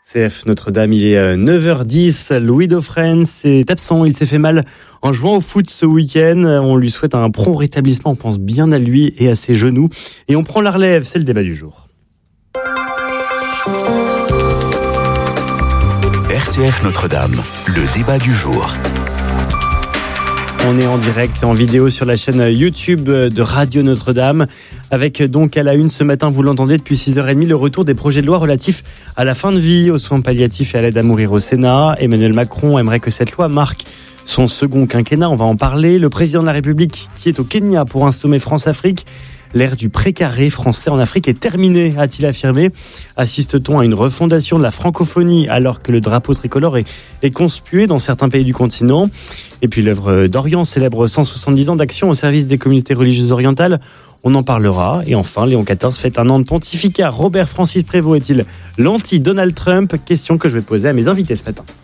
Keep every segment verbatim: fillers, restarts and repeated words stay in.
C F Notre-Dame, il est neuf heures dix. Louis Dauphren est absent, il s'est fait mal en jouant au foot ce week-end. On lui souhaite un prompt rétablissement, on pense bien à lui et à ses genoux. Et on prend la relève, c'est le débat du jour. R C F Notre-Dame, le débat du jour. On est en direct et en vidéo sur la chaîne YouTube de Radio Notre-Dame. Avec donc à la une ce matin, vous l'entendez depuis six heures trente, le retour des projets de loi relatifs à la fin de vie, aux soins palliatifs et à l'aide à mourir au Sénat. Emmanuel Macron aimerait que cette loi marque son second quinquennat. On va en parler. Le président de la République qui est au Kenya pour un sommet France-Afrique. L'ère du précaré français en Afrique est terminée, a-t-il affirmé. Assiste-t-on à une refondation de la francophonie alors que le drapeau tricolore est, est conspué dans certains pays du continent? Et puis l'œuvre d'Orient célèbre cent soixante-dix ans d'action au service des communautés religieuses orientales. On en parlera. Et enfin, Léon quatorze fête un an de pontificat. Robert Francis Prévost est-il l'anti-Donald Trump? Question que je vais poser à mes invités ce matin.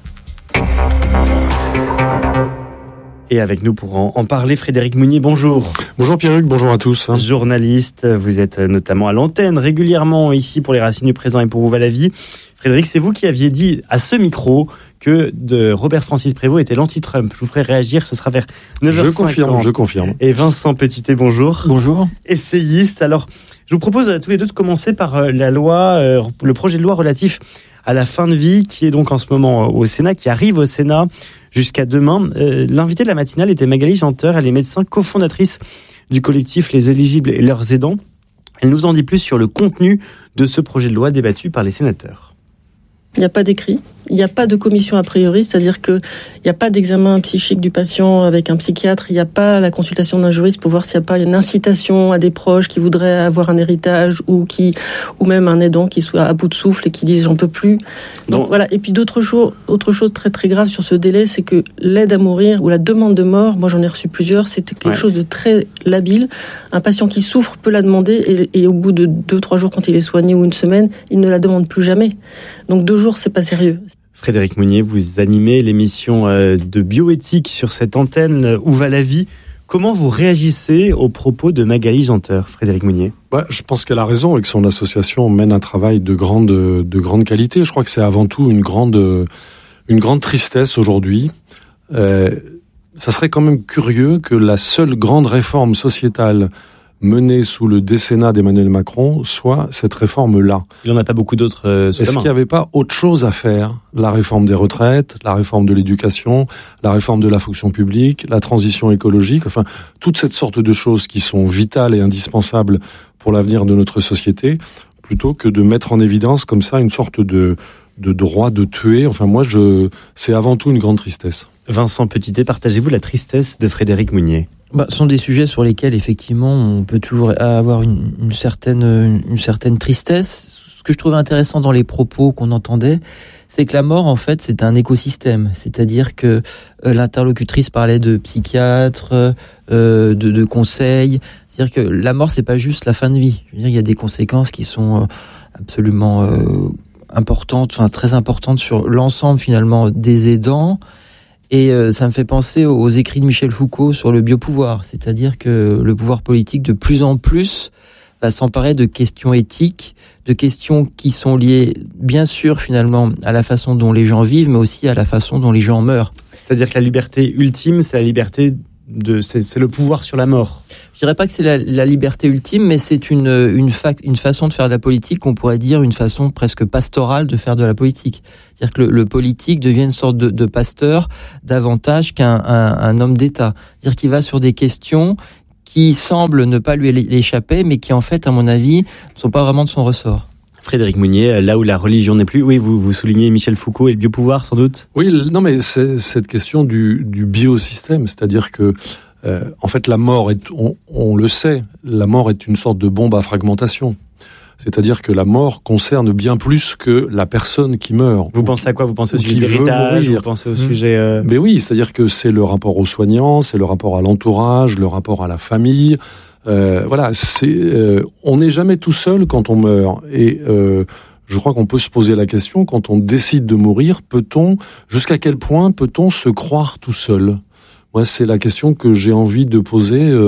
Et avec nous pour en parler, Frédéric Mounier, bonjour. Bonjour Pierruc, bonjour à tous. Journaliste, vous êtes notamment à l'antenne régulièrement ici pour les Racines du Présent et pour Où va la vie. Frédéric, c'est vous qui aviez dit à ce micro que de Robert Francis Prévost était l'anti-Trump. Je vous ferai réagir, ce sera vers neuf heures cinquante. Je confirme, je confirme. Et Vincent Petitet, bonjour. Bonjour. Essayiste. Alors, je vous propose à tous les deux de commencer par la loi, le projet de loi relatif à la fin de vie qui est donc en ce moment au Sénat, qui arrive au Sénat jusqu'à demain. Euh, l'invitée de la matinale était Magali Janteur, elle est médecin cofondatrice du collectif Les Éligibles et leurs aidants. Elle nous en dit plus sur le contenu de ce projet de loi débattu par les sénateurs. Il n'y a pas d'écrit, il n'y a pas de commission a priori, c'est-à-dire qu'il n'y a pas d'examen psychique du patient avec un psychiatre, il n'y a pas la consultation d'un juriste pour voir s'il n'y a pas une incitation à des proches qui voudraient avoir un héritage ou qui, ou même un aidant qui soit à bout de souffle et qui dise j'en peux plus. Donc non. Voilà. Et puis d'autres choses, autre chose très très grave sur ce délai, c'est que l'aide à mourir ou la demande de mort, moi j'en ai reçu plusieurs, c'était quelque ouais. chose de très labile. Un patient qui souffre peut la demander et, et au bout de deux trois jours quand il est soigné ou une semaine, il ne la demande plus jamais. Donc deux jours, c'est pas sérieux. Frédéric Mounier, vous animez l'émission de bioéthique sur cette antenne Où va la vie. Comment vous réagissez aux propos de Magali Janteur, Frédéric Mounier? Ouais, je pense qu'elle a raison et que son association mène un travail de grande, de grande qualité. Je crois que c'est avant tout une grande, une grande tristesse aujourd'hui. Euh, ça serait quand même curieux que la seule grande réforme sociétale menée sous le décennat d'Emmanuel Macron soit cette réforme-là. Il n'y en a pas beaucoup d'autres euh, Est-ce qu'il n'y avait pas autre chose à faire? La réforme des retraites, la réforme de l'éducation, la réforme de la fonction publique, la transition écologique, enfin, toute cette sorte de choses qui sont vitales et indispensables pour l'avenir de notre société, plutôt que de mettre en évidence comme ça une sorte de, de droit de tuer. Enfin, moi, je, c'est avant tout une grande tristesse. Vincent Petitet, partagez-vous la tristesse de Frédéric Mounier? Bah, ce sont des sujets sur lesquels, effectivement, on peut toujours avoir une, une, certaine, une, une certaine tristesse. Ce que je trouvais intéressant dans les propos qu'on entendait, c'est que la mort, en fait, c'est un écosystème. C'est-à-dire que euh, l'interlocutrice parlait de psychiatres, euh, de, de conseils. C'est-à-dire que la mort, c'est pas juste la fin de vie. Je veux dire, il y a des conséquences qui sont euh, absolument euh, importantes, enfin très importantes sur l'ensemble, finalement, des aidants. Et euh, ça me fait penser aux écrits de Michel Foucault sur le biopouvoir, c'est-à-dire que le pouvoir politique de plus en plus va s'emparer de questions éthiques, de questions qui sont liées bien sûr finalement à la façon dont les gens vivent, mais aussi à la façon dont les gens meurent. C'est-à-dire que la liberté ultime, c'est la liberté de, c'est, c'est le pouvoir sur la mort. Je dirais pas que c'est la, la liberté ultime, mais c'est une, une, fa- une façon de faire de la politique qu'on pourrait dire une façon presque pastorale de faire de la politique. C'est-à-dire que le, le politique devient une sorte de, de pasteur davantage qu'un un, un homme d'État. C'est-à-dire qu'il va sur des questions qui semblent ne pas lui échapper, mais qui en fait, à mon avis, ne sont pas vraiment de son ressort. Frédéric Mounier, là où la religion n'est plus, oui, vous, vous soulignez Michel Foucault et le biopouvoir, sans doute? Oui, non, mais c'est cette question du, du biosystème, c'est-à-dire que, euh, en fait, la mort est, on, on le sait, la mort est une sorte de bombe à fragmentation. C'est-à-dire que la mort concerne bien plus que la personne qui meurt. Vous pensez à quoi? Vous pensez au sujet de l'héritage? Vous pensez au mmh. sujet... Euh... Mais oui, c'est-à-dire que c'est le rapport aux soignants, c'est le rapport à l'entourage, le rapport à la famille. Euh, voilà, c'est, euh, on n'est jamais tout seul quand on meurt. Et euh, je crois qu'on peut se poser la question, quand on décide de mourir, peut-on, jusqu'à quel point peut-on se croire tout seul? Moi, c'est la question que j'ai envie de poser, euh,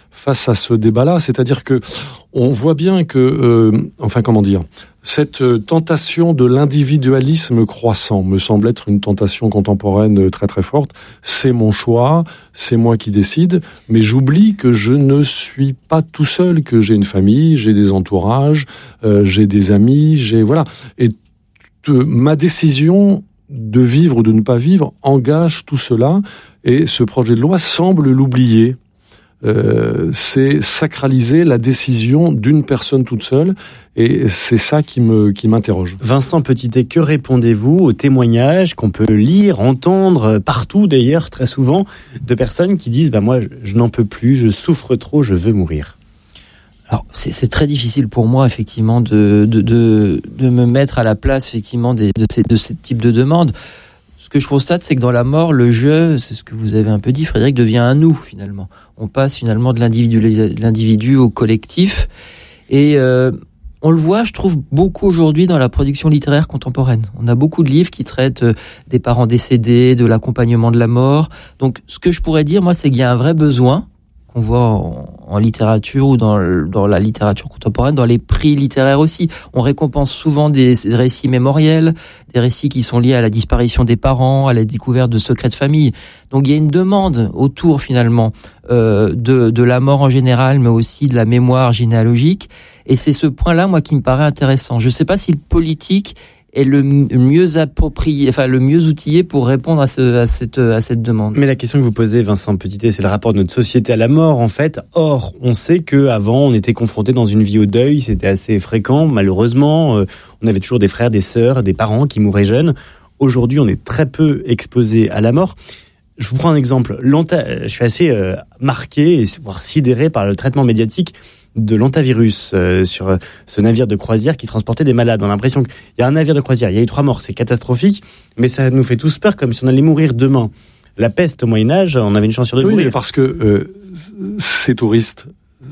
face à ce débat-là. C'est-à-dire que on voit bien que, euh, enfin, comment dire, cette tentation de l'individualisme croissant me semble être une tentation contemporaine très très forte. C'est mon choix, c'est moi qui décide, mais j'oublie que je ne suis pas tout seul, que j'ai une famille, j'ai des entourages, euh, j'ai des amis, j'ai voilà. Et t- ma décision de vivre ou de ne pas vivre engage tout cela, et ce projet de loi semble l'oublier. Euh, c'est sacraliser la décision d'une personne toute seule, et c'est ça qui me qui m'interroge. Vincent Petitet, que répondez-vous aux témoignages qu'on peut lire, entendre partout d'ailleurs très souvent de personnes qui disent bah moi je, je n'en peux plus, je souffre trop, je veux mourir? Alors c'est, c'est très difficile pour moi effectivement de de de, de me mettre à la place effectivement des, de ces de ce type de demandes. Ce que je constate, c'est que dans la mort, le je, c'est ce que vous avez un peu dit, Frédéric, devient un nous, finalement. On passe finalement de l'individu, de l'individu au collectif. Et euh, on le voit, je trouve, beaucoup aujourd'hui dans la production littéraire contemporaine. On a beaucoup de livres qui traitent des parents décédés, de l'accompagnement de la mort. Donc, ce que je pourrais dire, moi, c'est qu'il y a un vrai besoin qu'on voit en, en littérature ou dans, dans la littérature contemporaine, dans les prix littéraires aussi. On récompense souvent des, des récits mémoriels, des récits qui sont liés à la disparition des parents, à la découverte de secrets de famille. Donc il y a une demande autour finalement euh, de, de la mort en général, mais aussi de la mémoire généalogique. Et c'est ce point-là, moi, qui me paraît intéressant. Je ne sais pas si le politique est le mieux approprié, enfin le mieux outillé pour répondre à, ce, à, cette, à cette demande. Mais la question que vous posez, Vincent Petitet, c'est le rapport de notre société à la mort, en fait. Or, on sait qu'avant, on était confronté dans une vie au deuil, c'était assez fréquent, malheureusement. Euh, on avait toujours des frères, des sœurs, des parents qui mouraient jeunes. Aujourd'hui, on est très peu exposé à la mort. Je vous prends un exemple. Je suis assez euh, marqué, voire sidéré par le traitement médiatique de l'antivirus euh, sur ce navire de croisière qui transportait des malades. On a l'impression qu'il y a un navire de croisière, il y a eu trois morts, c'est catastrophique, mais ça nous fait tous peur comme si on allait mourir demain. La peste au Moyen-Âge, on avait une chance sur deux de oui, mourir. Parce que euh, ces touristes,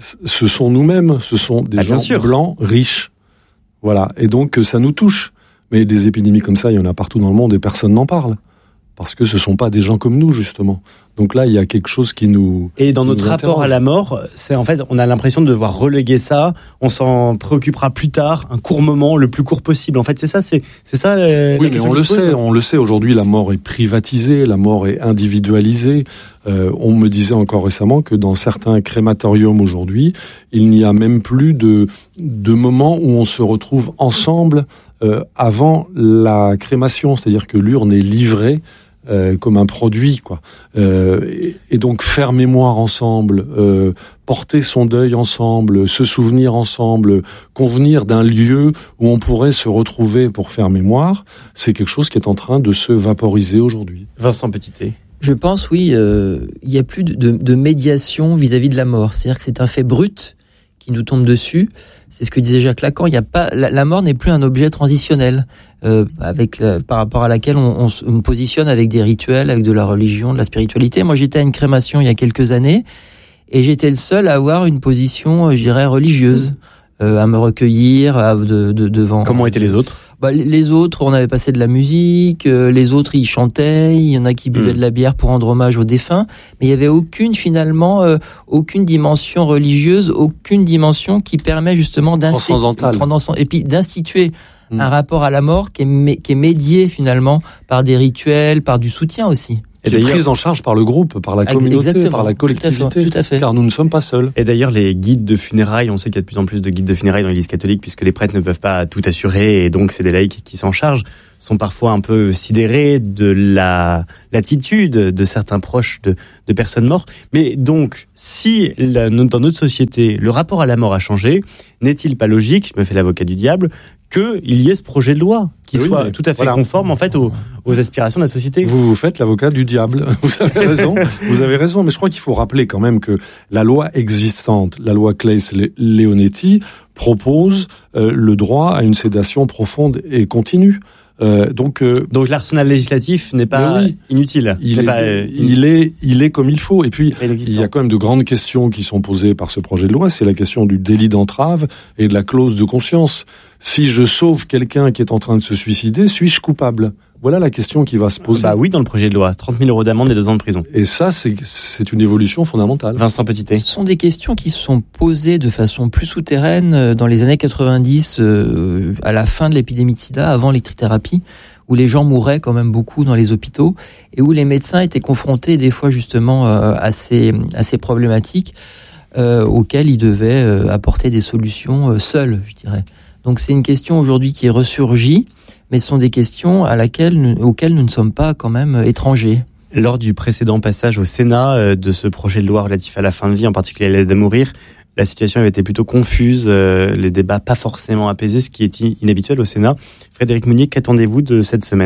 ce sont nous-mêmes, ce sont des ah, gens blancs, riches. Voilà, et donc ça nous touche. Mais des épidémies comme ça, il y en a partout dans le monde et personne n'en parle. Parce que ce ne sont pas des gens comme nous, justement. Donc là, il y a quelque chose qui nous... Et dans notre rapport à la mort, c'est en fait, on a l'impression de devoir reléguer ça, on s'en préoccupera plus tard, un court moment, le plus court possible. En fait, c'est ça, c'est, c'est ça euh, oui, mais on le sait, on le sait. Aujourd'hui, la mort est privatisée, la mort est individualisée. Euh, on me disait encore récemment que dans certains crématoriums aujourd'hui, il n'y a même plus de, de moments où on se retrouve ensemble euh, avant la crémation. C'est-à-dire que l'urne est livrée Euh, comme un produit, quoi. Euh, et, et donc faire mémoire ensemble, euh, porter son deuil ensemble, se souvenir ensemble, convenir d'un lieu où on pourrait se retrouver pour faire mémoire, c'est quelque chose qui est en train de se vaporiser aujourd'hui. Vincent Petitet. Je pense, oui, euh, il y a plus de, de, de médiation vis-à-vis de la mort. C'est-à-dire que c'est un fait brut qui nous tombe dessus. C'est ce que disait Jacques Lacan. Il y a pas, la, la mort n'est plus un objet transitionnel euh, avec la, par rapport à laquelle on, on, on positionne avec des rituels, avec de la religion, de la spiritualité. Moi, j'étais à une crémation il y a quelques années et j'étais le seul à avoir une position, je dirais, religieuse, euh, à me recueillir à, de, de, devant. Comment étaient les autres ? Bah, les autres, on avait passé de la musique, euh, les autres, ils chantaient, il y en a qui buvaient mmh. de la bière pour rendre hommage aux défunts, mais il y avait aucune, finalement, euh, aucune dimension religieuse, aucune dimension qui permet justement transcendantale. et puis d'instituer mmh. un rapport à la mort qui est, mé- qui est médié, finalement, par des rituels, par du soutien aussi. Et qui est prise en charge par le groupe, par la communauté, exactement, par la collectivité, tout à fait, tout à fait. Car nous ne sommes pas seuls. Et d'ailleurs, les guides de funérailles, on sait qu'il y a de plus en plus de guides de funérailles dans l'Église catholique, puisque les prêtres ne peuvent pas tout assurer, et donc c'est des laïcs qui s'en chargent, sont parfois un peu sidérés de la l'attitude de certains proches de, de personnes mortes. Mais donc, si la, dans notre société, le rapport à la mort a changé, n'est-il pas logique, je me fais l'avocat du diable, qu'il y ait ce projet de loi qui oui, soit tout à fait voilà. conforme en fait aux, aux aspirations de la société. Vous vous faites l'avocat du diable. Vous avez raison. Vous avez raison. Mais je crois qu'il faut rappeler quand même que la loi existante, la loi Claes-Leonetti, propose euh, le droit à une sédation profonde et continue. Euh, donc, euh, donc l'arsenal législatif n'est pas oui, inutile. Il n'est est, pas, euh, il est, il est comme il faut. Et puis, il y a quand même de grandes questions qui sont posées par ce projet de loi. C'est la question du délit d'entrave et de la clause de conscience. Si je sauve quelqu'un qui est en train de se suicider, suis-je coupable ? Voilà la question qui va se poser. Bah oui, dans le projet de loi, trente mille euros d'amende et deux ans de prison. Et ça, c'est, c'est une évolution fondamentale. Vincent Petitet. Ce sont des questions qui se sont posées de façon plus souterraine dans les années quatre-vingt-dix, euh, à la fin de l'épidémie de sida, avant l'électrithérapie, où les gens mouraient quand même beaucoup dans les hôpitaux et où les médecins étaient confrontés des fois justement euh, à, ces, à ces problématiques euh, auxquelles ils devaient euh, apporter des solutions euh, seuls, je dirais. Donc c'est une question aujourd'hui qui est ressurgie, mais ce sont des questions à laquelle nous, auxquelles nous ne sommes pas quand même étrangers. Lors du précédent passage au Sénat de ce projet de loi relatif à la fin de vie, en particulier à l'aide à mourir, la situation avait été plutôt confuse, euh, les débats pas forcément apaisés, ce qui est inhabituel au Sénat. Frédéric Mounier, qu'attendez-vous de cette semaine ?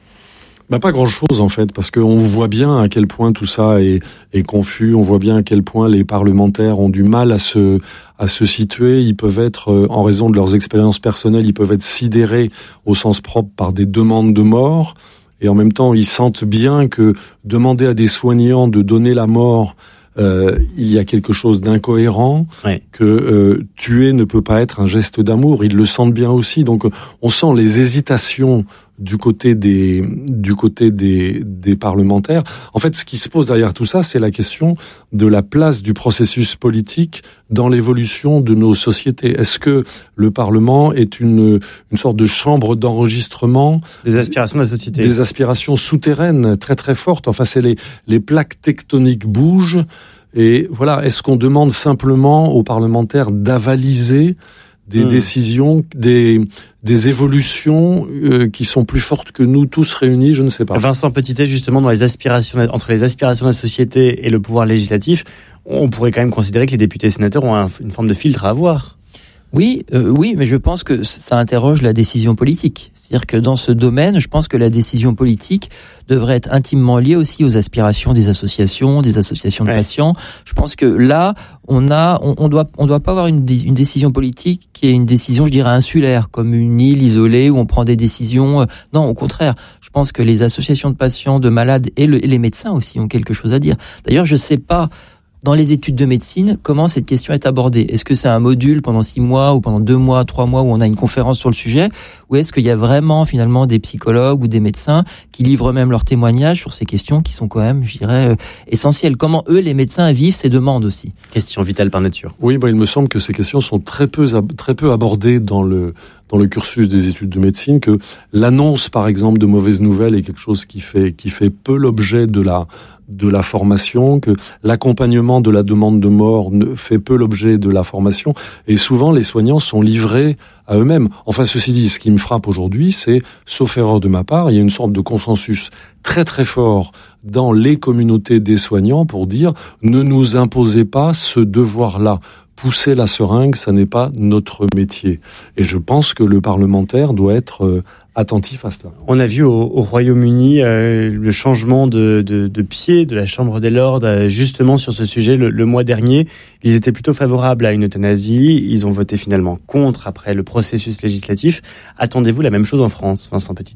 Bah pas grand-chose en fait, parce qu'on voit bien à quel point tout ça est, est confus, on voit bien à quel point les parlementaires ont du mal à se, à se situer, ils peuvent être, en raison de leurs expériences personnelles, ils peuvent être sidérés au sens propre par des demandes de mort, et en même temps ils sentent bien que demander à des soignants de donner la mort, euh, il y a quelque chose d'incohérent, ouais. que euh, tuer ne peut pas être un geste d'amour, ils le sentent bien aussi, donc on sent les hésitations du côté des du côté des des parlementaires. En fait, ce qui se pose derrière tout ça, c'est la question de la place du processus politique dans l'évolution de nos sociétés. Est-ce que le Parlement est une une sorte de chambre d'enregistrement des aspirations de la société, des aspirations souterraines très très fortes. Enfin, c'est les les plaques tectoniques bougent et voilà. Est-ce qu'on demande simplement aux parlementaires d'avaliser des mmh. décisions, des des évolutions euh, qui sont plus fortes que nous tous réunis, je ne sais pas. Vincent Petitet, justement, dans les aspirations, entre les aspirations de la société et le pouvoir législatif, on pourrait quand même considérer que les députés et sénateurs ont un, une forme de filtre à avoir. Oui, euh, oui, mais je pense que ça interroge la décision politique. C'est-à-dire que dans ce domaine, je pense que la décision politique devrait être intimement liée aussi aux aspirations des associations, des associations de ouais. patients. Je pense que là, on a, on, on doit, on doit pas avoir une, une décision politique qui est une décision, je dirais, insulaire, comme une île isolée où on prend des décisions. Non, au contraire, je pense que les associations de patients, de malades et, le, et les médecins aussi ont quelque chose à dire. D'ailleurs, je sais pas. Dans les études de médecine, comment cette question est abordée ? Est-ce que c'est un module pendant six mois ou pendant deux mois, trois mois où on a une conférence sur le sujet ? Ou est-ce qu'il y a vraiment finalement des psychologues ou des médecins qui livrent même leurs témoignages sur ces questions qui sont quand même, je dirais, euh, essentielles ? Comment eux, les médecins, vivent ces demandes aussi ? Question vitale par nature. Oui, bah, il me semble que ces questions sont très peu, très peu abordées dans le, dans le cursus des études de médecine, que l'annonce, par exemple, de mauvaises nouvelles est quelque chose qui fait, qui fait peu l'objet de la, de la formation, que l'accompagnement de la demande de mort ne fait peu l'objet de la formation, et souvent les soignants sont livrés à eux-mêmes. Enfin, ceci dit, ce qui me frappe aujourd'hui, c'est, sauf erreur de ma part, il y a une sorte de consensus très très fort dans les communautés des soignants pour dire « ne nous imposez pas ce devoir-là ». Pousser la seringue, ça n'est pas notre métier. Et je pense que le parlementaire doit être euh, attentif à cela. On a vu au, au Royaume-Uni euh, le changement de, de, de pied de la Chambre des Lords euh, justement sur ce sujet le, le mois dernier. Ils étaient plutôt favorables à une euthanasie. Ils ont voté finalement contre après le processus législatif. Attendez-vous la même chose en France, Vincent Petitet ?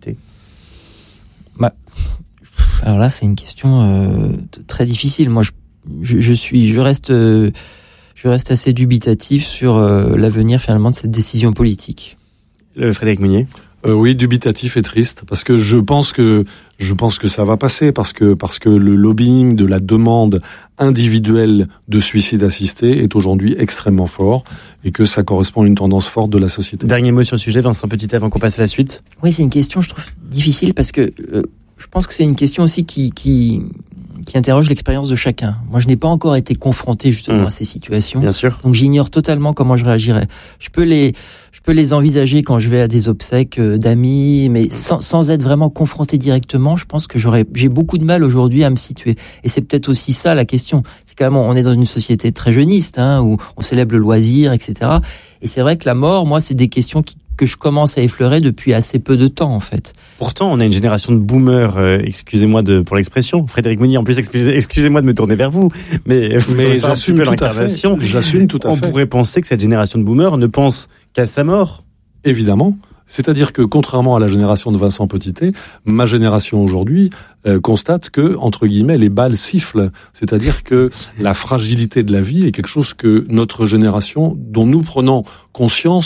Bah, alors là, c'est une question euh, très difficile. Moi, je, je, je suis, je reste... Euh, Je reste assez dubitatif sur euh, l'avenir finalement de cette décision politique. Le Frédéric Mounier. Euh, oui, dubitatif et triste, parce que je pense que je pense que ça va passer, parce que parce que le lobbying de la demande individuelle de suicide assisté est aujourd'hui extrêmement fort et que ça correspond à une tendance forte de la société. Dernier mot sur le sujet, Vincent Petitet, avant qu'on passe à la suite. Oui, c'est une question, je trouve difficile parce que euh, je pense que c'est une question aussi qui qui qui interroge l'expérience de chacun. Moi, je n'ai pas encore été confronté justement mmh. à ces situations. Bien sûr. Donc, j'ignore totalement comment je réagirais. Je peux les, je peux les envisager quand je vais à des obsèques d'amis, mais sans, sans être vraiment confronté directement. Je pense que j'aurais, j'ai beaucoup de mal aujourd'hui à me situer. Et c'est peut-être aussi ça la question. C'est quand même, on est dans une société très jeuniste, hein, où on célèbre le loisir, et cetera. Et c'est vrai que la mort, moi, c'est des questions qui que je commence à effleurer depuis assez peu de temps, en fait. Pourtant, on a une génération de boomers, euh, excusez-moi de, pour l'expression. Frédéric Mounier, en plus, excusez, excusez-moi de me tourner vers vous, mais, vous mais j'assume tout, tout à fait. J'assume tout à on fait. On pourrait penser que cette génération de boomers ne pense qu'à sa mort. Évidemment. C'est-à-dire que, contrairement à la génération de Vincent Petitet, ma génération aujourd'hui euh, constate que, entre guillemets, les balles sifflent. C'est-à-dire que la fragilité de la vie est quelque chose que notre génération, dont nous prenons conscience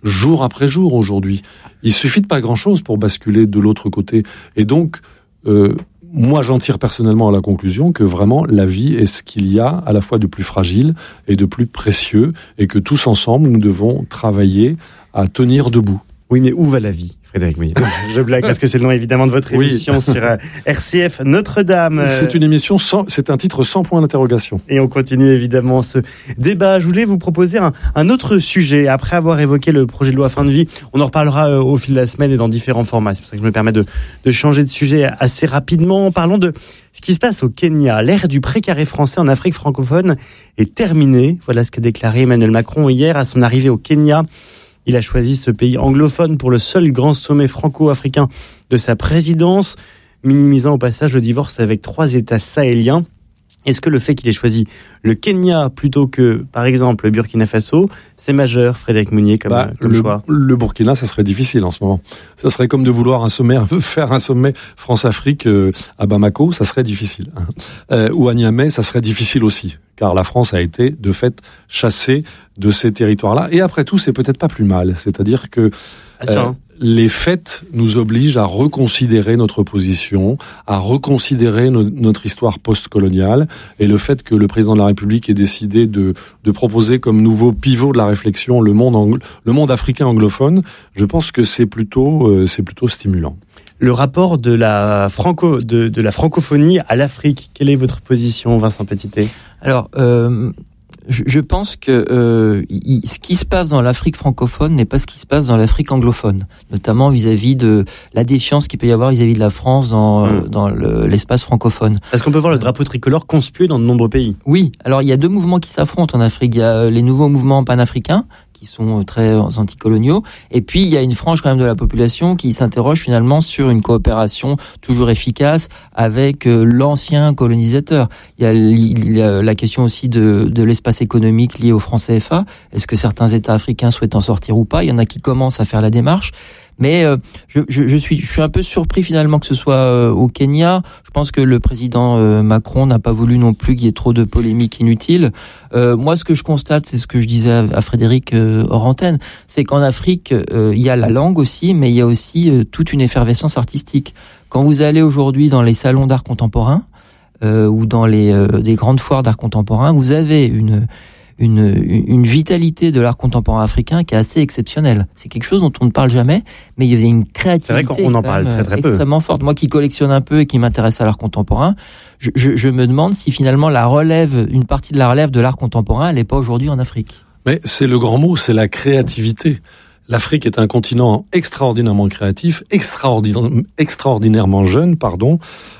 jour après jour aujourd'hui. Il suffit de pas grand-chose pour basculer de l'autre côté. Et donc, euh, moi, j'en tire personnellement à la conclusion que vraiment la vie est ce qu'il y a à la fois de plus fragile et de plus précieux, et que tous ensemble, nous devons travailler à tenir debout. Oui, mais où va la vie, Frédéric Mounier? Je blague parce que c'est le nom évidemment de votre émission oui. sur euh, R C F Notre-Dame. C'est une émission sans, c'est un titre sans point d'interrogation. Et on continue évidemment ce débat. Je voulais vous proposer un, un autre sujet. Après avoir évoqué le projet de loi fin de vie, on en reparlera euh, au fil de la semaine et dans différents formats. C'est pour ça que je me permets de, de changer de sujet assez rapidement. Parlons de ce qui se passe au Kenya. L'ère du précaré français en Afrique francophone est terminée. Voilà ce qu'a déclaré Emmanuel Macron hier à son arrivée au Kenya. Il a choisi ce pays anglophone pour le seul grand sommet franco-africain de sa présidence, minimisant au passage le divorce avec trois États sahéliens. Est-ce que le fait qu'il ait choisi le Kenya plutôt que, par exemple, le Burkina Faso, c'est majeur, Frédéric Mounier, comme, bah, comme le, choix? Le Burkina, ça serait difficile en ce moment. Ça serait comme de vouloir un sommet, faire un sommet France-Afrique euh, à Bamako, ça serait difficile. Euh, ou à Niamey, ça serait difficile aussi, car la France a été, de fait, chassée de ces territoires-là. Et après tout, c'est peut-être pas plus mal. C'est-à-dire que euh, les faits nous obligent à reconsidérer notre position, à reconsidérer no- notre histoire post-coloniale, et le fait que le président de la République ait décidé de, de proposer comme nouveau pivot de la réflexion le monde, anglo- le monde africain anglophone, je pense que c'est plutôt, euh, c'est plutôt stimulant. Le rapport de la, franco, de, de la francophonie à l'Afrique, quelle est votre position, Vincent Petitet? Alors, euh, je, je pense que euh, il, ce qui se passe dans l'Afrique francophone n'est pas ce qui se passe dans l'Afrique anglophone, notamment vis-à-vis de la défiance qu'il peut y avoir vis-à-vis de la France dans, mmh. dans le, l'espace francophone. Parce qu'on peut voir le drapeau tricolore conspué dans de nombreux pays. Oui, alors il y a deux mouvements qui s'affrontent en Afrique. Il y a les nouveaux mouvements panafricains, qui sont très anticoloniaux. Et puis, il y a une frange quand même de la population qui s'interroge finalement sur une coopération toujours efficace avec euh, l'ancien colonisateur. Il y a, il y a la question aussi de, de l'espace économique lié au franc C F A. Est-ce que certains États africains souhaitent en sortir ou pas? Il y en a qui commencent à faire la démarche. Mais euh, je, je, je suis, je suis un peu surpris finalement que ce soit euh, au Kenya. Je pense que le président euh, Macron n'a pas voulu non plus qu'il y ait trop de polémiques inutiles. Euh, moi, ce que je constate, c'est ce que je disais à, à Frédéric euh, hors antenne, c'est qu'en Afrique, euh, il y a la langue aussi, mais il y a aussi euh, toute une effervescence artistique. Quand vous allez aujourd'hui dans les salons d'art contemporain euh, ou dans les euh, des grandes foires d'art contemporain, vous avez une Une, une vitalité de l'art contemporain africain qui est assez exceptionnelle. C'est quelque chose dont on ne parle jamais, mais il y a une créativité c'est vrai qu'on en parle très, très extrêmement peu. forte. Moi qui collectionne un peu et qui m'intéresse à l'art contemporain, je, je, je me demande si finalement la relève, une partie de la relève de l'art contemporain, elle n'est pas aujourd'hui en Afrique. Mais c'est le grand mot, c'est la créativité. L'Afrique est un continent extraordinairement créatif, extraordinaire, extraordinairement jeune, pardon.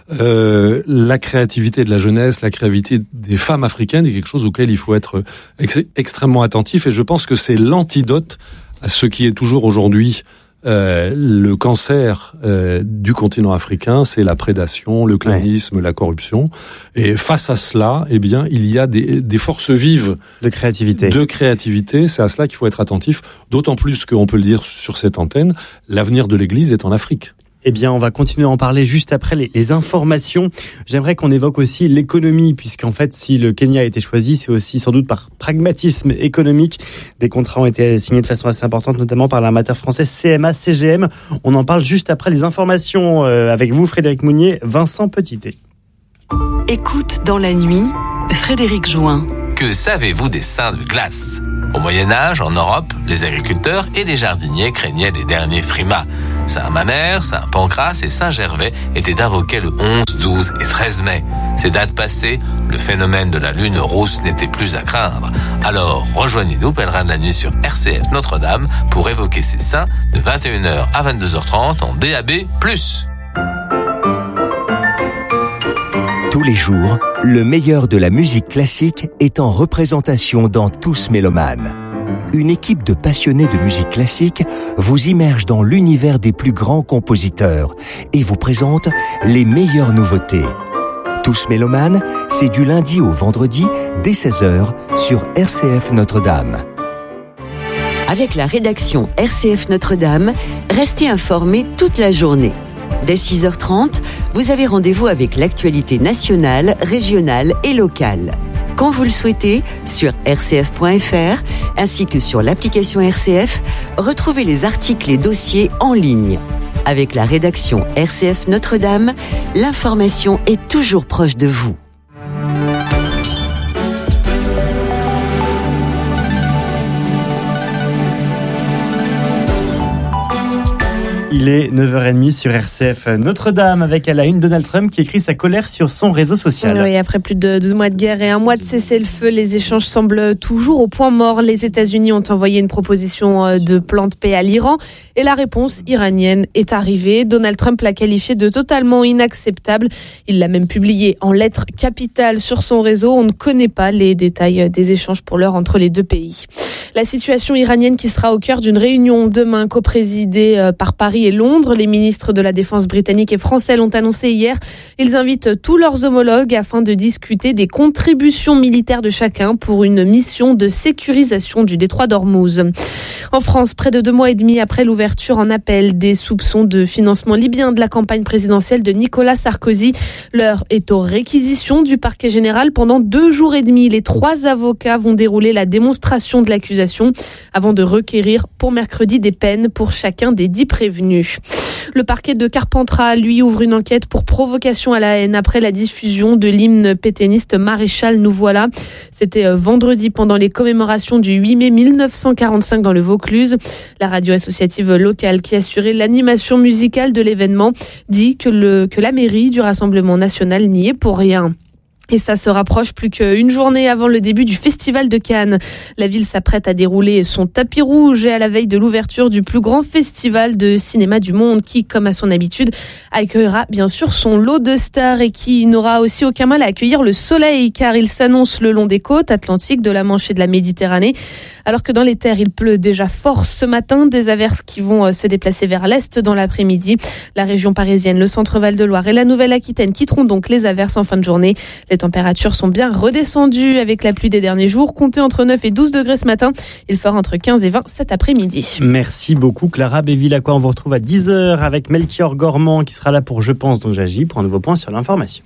Euh, la créativité de la jeunesse, la créativité des femmes africaines est quelque chose auquel il faut être ex- extrêmement attentif. Et je pense que c'est l'antidote à ce qui est toujours aujourd'hui euh, le cancer euh, du continent africain, c'est la prédation, le clanisme, ouais. la corruption. Et face à cela, eh bien, il y a des, des forces vives de créativité. De créativité, c'est à cela qu'il faut être attentif. D'autant plus qu'on peut le dire sur cette antenne, l'avenir de l'Église est en Afrique. Eh bien, on va continuer à en parler juste après les, les informations. J'aimerais qu'on évoque aussi l'économie, puisqu'en fait, si le Kenya a été choisi, c'est aussi sans doute par pragmatisme économique. Des contrats ont été signés de façon assez importante, notamment par l'armateur français C M A C G M. On en parle juste après les informations avec vous, Frédéric Mounier, Vincent Petitet. Écoute dans la nuit, Frédéric Join. Que savez-vous des seins de glace? Au Moyen-Âge, en Europe, les agriculteurs et les jardiniers craignaient les derniers frimas. Saint-Mamère, Saint-Pancrace et Saint-Gervais étaient invoqués le onze, douze et treize mai. Ces dates passées, le phénomène de la lune rousse n'était plus à craindre. Alors, rejoignez-nous, pèlerins de la nuit sur R C F Notre-Dame, pour évoquer ces saints de vingt et une heures à vingt-deux heures trente en D A B plus. Tous les jours, le meilleur de la musique classique est en représentation dans Tous Mélomanes. Une équipe de passionnés de musique classique vous immerge dans l'univers des plus grands compositeurs et vous présente les meilleures nouveautés. Tous Mélomanes, c'est du lundi au vendredi dès seize heures sur R C F Notre-Dame. Avec la rédaction R C F Notre-Dame, restez informés toute la journée. Dès six heures trente, vous avez rendez-vous avec l'actualité nationale, régionale et locale. quand vous le souhaitez sur r c f point f r ainsi que sur l'application R C F. Retrouvez les articles et dossiers en ligne. Avec la rédaction R C F Notre-Dame, l'information est toujours proche de vous. Il est neuf heures trente sur R C F Notre-Dame avec à la une Donald Trump qui écrit sa colère sur son réseau social. Oui, après plus de douze mois de guerre et un mois de cessez-le-feu, les échanges semblent toujours au point mort. Les États-Unis ont envoyé une proposition de plan de paix à l'Iran et la réponse iranienne est arrivée. Donald Trump l'a qualifiée de totalement inacceptable. Il l'a même publié en lettres capitales sur son réseau. On ne connaît pas les détails des échanges pour l'heure entre les deux pays. La situation iranienne qui sera au cœur d'une réunion demain coprésidée par Paris et Londres. Les ministres de la Défense britannique et français l'ont annoncé hier. Ils invitent tous leurs homologues afin de discuter des contributions militaires de chacun pour une mission de sécurisation du détroit d'Ormuz. En France, près de deux mois et demi après l'ouverture en appel des soupçons de financement libyen de la campagne présidentielle de Nicolas Sarkozy, l'heure est aux réquisitions du parquet général. Pendant deux jours et demi, les trois avocats vont dérouler la démonstration de l'accusation avant de requérir pour mercredi des peines pour chacun des dix prévenus. Le parquet de Carpentras, lui, ouvre une enquête pour provocation à la haine après la diffusion de l'hymne pétainiste Maréchal nous voilà. C'était vendredi pendant les commémorations du huit mai mille neuf cent quarante-cinq dans le Vaucluse. La radio associative locale qui assurait l'animation musicale de l'événement dit que, le, que la mairie du Rassemblement national n'y est pour rien. Et ça se rapproche plus qu'une journée avant le début du Festival de Cannes. La ville s'apprête à dérouler son tapis rouge et à la veille de l'ouverture du plus grand festival de cinéma du monde qui, comme à son habitude, accueillera bien sûr son lot de stars et qui n'aura aussi aucun mal à accueillir le soleil car il s'annonce le long des côtes atlantiques, de la Manche et de la Méditerranée. Alors que dans les terres, il pleut déjà fort ce matin, des averses qui vont se déplacer vers l'est dans l'après-midi. La région parisienne, le centre Val-de-Loire et la Nouvelle-Aquitaine quitteront donc les averses en fin de journée. Les températures sont bien redescendues avec la pluie des derniers jours. Comptez entre neuf et douze degrés ce matin. Il fera entre quinze et vingt cet après-midi. Merci beaucoup Clara Béville-Aqua. On vous retrouve à dix heures avec Melchior Gormand qui sera là pour Je pense donc j'agis pour un nouveau point sur l'information.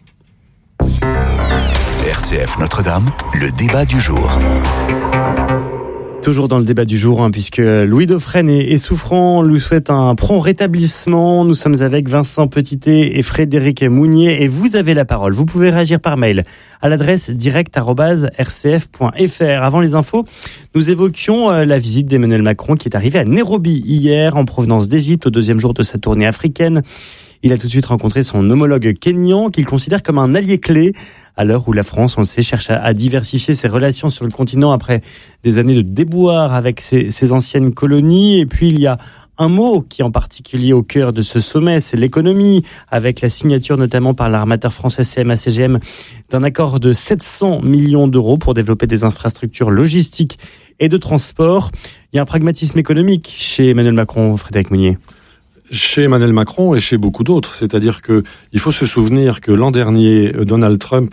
R C F Notre-Dame, le débat du jour. Toujours dans le débat du jour, hein, puisque Louis Dauphren est, est souffrant, lui souhaite un prompt rétablissement. Nous sommes avec Vincent Petitet et Frédéric Mounier et vous avez la parole. Vous pouvez réagir par mail à l'adresse direct arobase r c f point f r. Avant les infos, nous évoquions euh, la visite d'Emmanuel Macron qui est arrivé à Nairobi hier en provenance d'Égypte au deuxième jour de sa tournée africaine. Il a tout de suite rencontré son homologue kényan qu'il considère comme un allié clé à l'heure où la France, on le sait, cherche à, à diversifier ses relations sur le continent après des années de déboire avec ses, ses anciennes colonies. Et puis il y a un mot qui est en particulier au cœur de ce sommet, c'est l'économie, avec la signature notamment par l'armateur français C M A C G M d'un accord de sept cents millions d'euros pour développer des infrastructures logistiques et de transport. Il y a un pragmatisme économique chez Emmanuel Macron, Frédéric Mounier. Chez Emmanuel Macron et chez beaucoup d'autres. C'est-à-dire que il faut se souvenir que l'an dernier, Donald Trump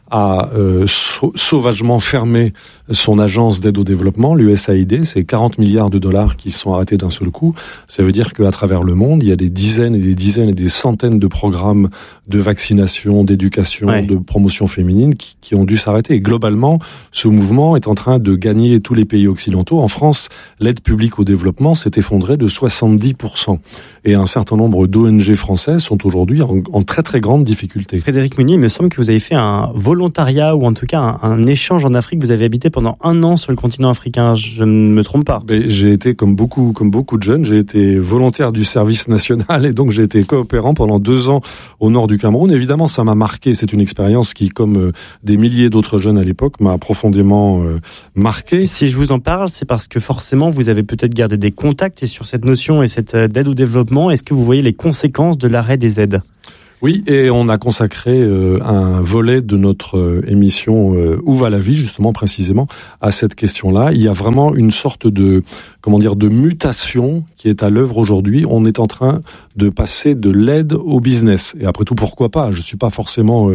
a euh, sau- sauvagement fermé son agence d'aide au développement, l'U S A I D. C'est quarante milliards de dollars qui sont arrêtés d'un seul coup. Ça veut dire qu'à travers le monde, il y a des dizaines et des dizaines et des centaines de programmes de vaccination, d'éducation, ouais. de promotion féminine qui, qui ont dû s'arrêter. Et globalement, ce mouvement est en train de gagner tous les pays occidentaux. En France, l'aide publique au développement s'est effondrée de soixante-dix pour cent. Et un certain nombre d'O N G françaises sont aujourd'hui en, en très très grande difficulté. Frédéric Mounier, il me semble que vous avez fait un volontariat ou en tout cas un, un échange en Afrique. Vous avez habité pendant un an sur le continent africain, je ne me trompe pas. Mais j'ai été, comme beaucoup, comme beaucoup de jeunes, j'ai été volontaire du service national et donc j'ai été coopérant pendant deux ans au nord du Cameroun. Évidemment, ça m'a marqué. C'est une expérience qui, comme euh, des milliers d'autres jeunes à l'époque, m'a profondément euh, marqué. Si je vous en parle, c'est parce que forcément, vous avez peut-être gardé des contacts et sur cette notion et cette euh, aide au développement, est-ce que vous voyez les conséquences de l'arrêt des aides ? Oui, et on a consacré euh, un volet de notre euh, émission euh, Où va la vie, justement, précisément, à cette question-là. Il y a vraiment une sorte de, comment dire, de mutation qui est à l'œuvre aujourd'hui. On est en train de passer de l'aide au business. Et après tout, pourquoi pas ? Je suis pas forcément euh,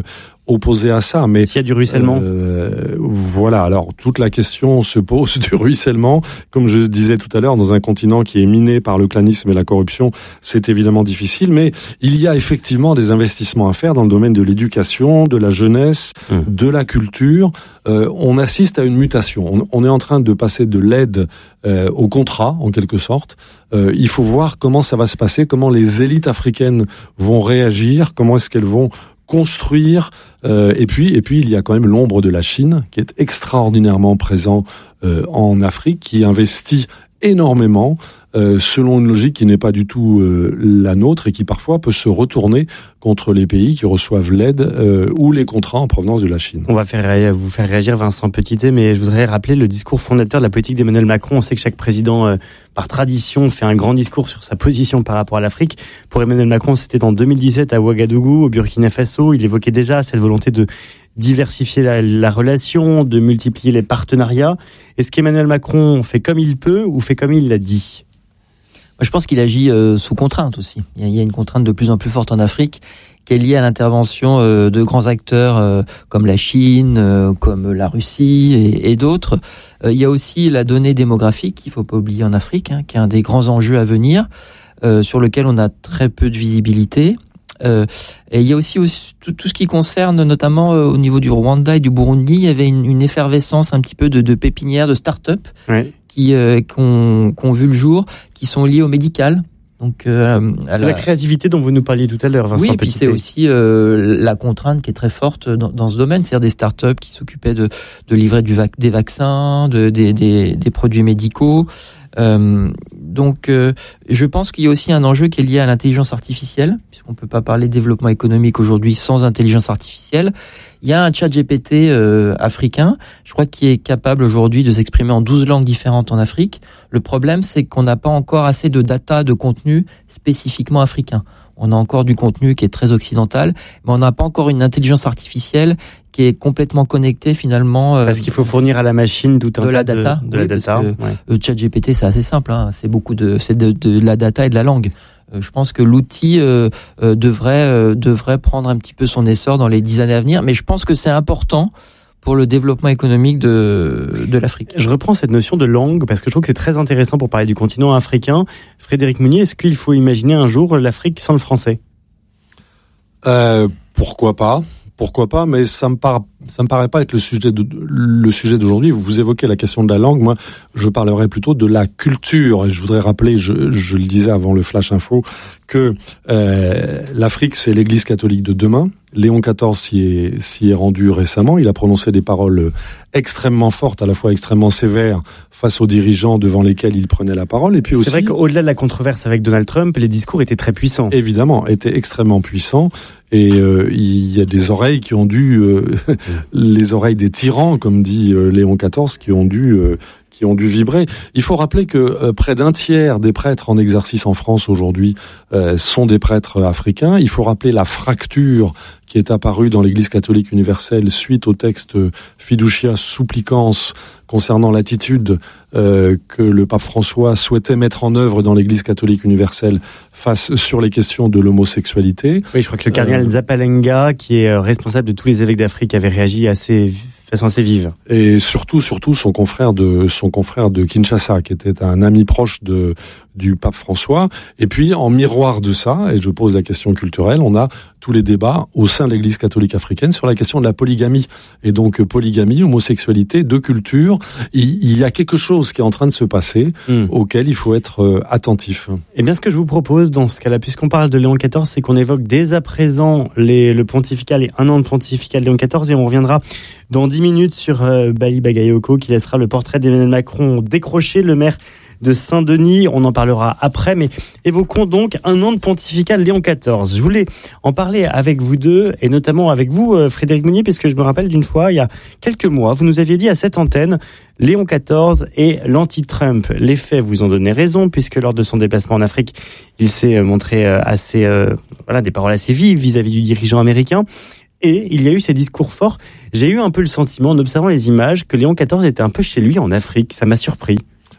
opposé à ça. Mais s'il y a du ruissellement, euh, voilà. Alors toute la question se pose du ruissellement. Comme je disais tout à l'heure, dans un continent qui est miné par le clanisme et la corruption, c'est évidemment difficile. Mais il y a effectivement des investissements à faire dans le domaine de l'éducation, de la jeunesse, mmh. de la culture. Euh, on assiste à une mutation. On, on est en train de passer de l'aide euh, au contrat, en quelque sorte. Euh, il faut voir comment ça va se passer, comment les élites africaines vont réagir, comment est-ce qu'elles vont construire. Euh, et puis, et puis, il y a quand même l'ombre de la Chine, qui est extraordinairement présent euh, en Afrique, qui investit énormément, euh, selon une logique qui n'est pas du tout euh, la nôtre et qui parfois peut se retourner contre les pays qui reçoivent l'aide euh, ou les contrats en provenance de la Chine. On va faire vous faire réagir, Vincent Petitet, mais je voudrais rappeler le discours fondateur de la politique d'Emmanuel Macron. On sait que chaque président, euh, par tradition, fait un grand discours sur sa position par rapport à l'Afrique. Pour Emmanuel Macron, c'était en deux mille dix-sept à Ouagadougou, au Burkina Faso. Il évoquait déjà cette volonté de diversifier la, la relation, de multiplier les partenariats. Est-ce qu'Emmanuel Macron fait comme il peut ou fait comme il l'a dit ? Je pense qu'il agit euh, sous contrainte aussi. Il y, a, il y a une contrainte de plus en plus forte en Afrique qui est liée à l'intervention euh, de grands acteurs euh, comme la Chine, euh, comme la Russie et, et d'autres. Euh, il y a aussi la donnée démographique qu'il ne faut pas oublier en Afrique, hein, qui est un des grands enjeux à venir, euh, sur lequel on a très peu de visibilité. Euh, et il y a aussi, aussi tout, tout ce qui concerne notamment euh, au niveau du Rwanda et du Burundi, il y avait une, une effervescence un petit peu de, de pépinières, de start-up ouais. qui, euh, qui, ont, qui ont vu le jour, qui sont liées au médical. Donc, euh, c'est la... la créativité dont vous nous parliez tout à l'heure, Vincent. Oui, et puis c'est aussi euh, la contrainte qui est très forte dans, dans ce domaine, c'est-à-dire des start-up qui s'occupaient de, de livrer du vac- des vaccins, de, des, des, des produits médicaux. Euh, donc, euh, je pense qu'il y a aussi un enjeu qui est lié à l'intelligence artificielle, puisqu'on ne peut pas parler de développement économique aujourd'hui sans intelligence artificielle. Il y a un chat G P T euh, africain, je crois, qui est capable aujourd'hui de s'exprimer en douze langues différentes en Afrique. Le problème, c'est qu'on n'a pas encore assez de data, de contenu spécifiquement africain. On a encore du contenu qui est très occidental, mais on n'a pas encore une intelligence artificielle qui est complètement connectée finalement. Euh, parce qu'il faut fournir à la machine tout un de tas la data, de, de oui, la data. Ouais. Le chat G P T, c'est assez simple, hein, c'est beaucoup de, c'est de, de la data et de la langue. Euh, je pense que l'outil euh, euh, devrait euh, devrait prendre un petit peu son essor dans les dix années à venir, mais je pense que c'est important pour le développement économique de, de l'Afrique. Je reprends cette notion de langue parce que je trouve que c'est très intéressant pour parler du continent africain. Frédéric Mounier, est-ce qu'il faut imaginer un jour l'Afrique sans le français ? euh, Pourquoi pas ? Pourquoi pas, mais ça me paraît, ça me paraît pas être le sujet de, le sujet d'aujourd'hui. Vous évoquez la question de la langue. Moi, je parlerai plutôt de la culture. Et je voudrais rappeler, je, je le disais avant le Flash Info, que euh, l'Afrique, c'est l'Église catholique de demain. Léon quatorze s'y est, s'y est rendu récemment. Il a prononcé des paroles extrêmement fortes, à la fois extrêmement sévères, face aux dirigeants devant lesquels il prenait la parole. Et puis c'est aussi, vrai qu'au-delà de la controverse avec Donald Trump, les discours étaient très puissants. Évidemment, étaient extrêmement puissants. Et euh, il y a des oreilles qui ont dû, euh, les oreilles des tyrans, comme dit euh, Léon quatorze, qui ont dû... Euh, qui ont dû vibrer. Il faut rappeler que euh, près d'un tiers des prêtres en exercice en France aujourd'hui euh, sont des prêtres africains. Il faut rappeler la fracture qui est apparue dans l'Église catholique universelle suite au texte Fiducia Supplicans concernant l'attitude euh, que le pape François souhaitait mettre en œuvre dans l'Église catholique universelle face sur les questions de l'homosexualité. Oui, je crois que le cardinal euh, Zapalenga, qui est responsable de tous les évêques d'Afrique, avait réagi assez façon assez vive. Et surtout, surtout son confrère de son confrère de Kinshasa, qui était un ami proche de du pape François. Et puis, en miroir de ça, et je pose la question culturelle, on a tous les débats au sein de l'Église catholique africaine sur la question de la polygamie. Et donc, polygamie, homosexualité, deux cultures. Il, il y a quelque chose qui est en train de se passer, mmh. auquel il faut être euh, attentif. Eh bien, ce que je vous propose dans ce cas-là, puisqu'on parle de Léon quatorze, c'est qu'on évoque dès à présent les, le pontifical et un an de pontifical Léon quatorze, et on reviendra dans dix minutes sur euh, Bali Bagayoko, qui laissera le portrait d'Emmanuel Macron décroché, le maire de Saint-Denis. On en parlera après, mais évoquons donc un an de pontifical Léon quatorze. Je voulais en parler avec vous deux, et notamment avec vous, Frédéric Mounier, puisque je me rappelle d'une fois, il y a quelques mois, vous nous aviez dit à cette antenne, Léon quatorze et l'anti-Trump. Les faits vous ont donné raison, puisque lors de son déplacement en Afrique, il s'est montré assez, euh, voilà, des paroles assez vives vis-à-vis du dirigeant américain. Et il y a eu ces discours forts. J'ai eu un peu le sentiment, en observant les images, que Léon quatorze était un peu chez lui en Afrique. Ça m'a surpris.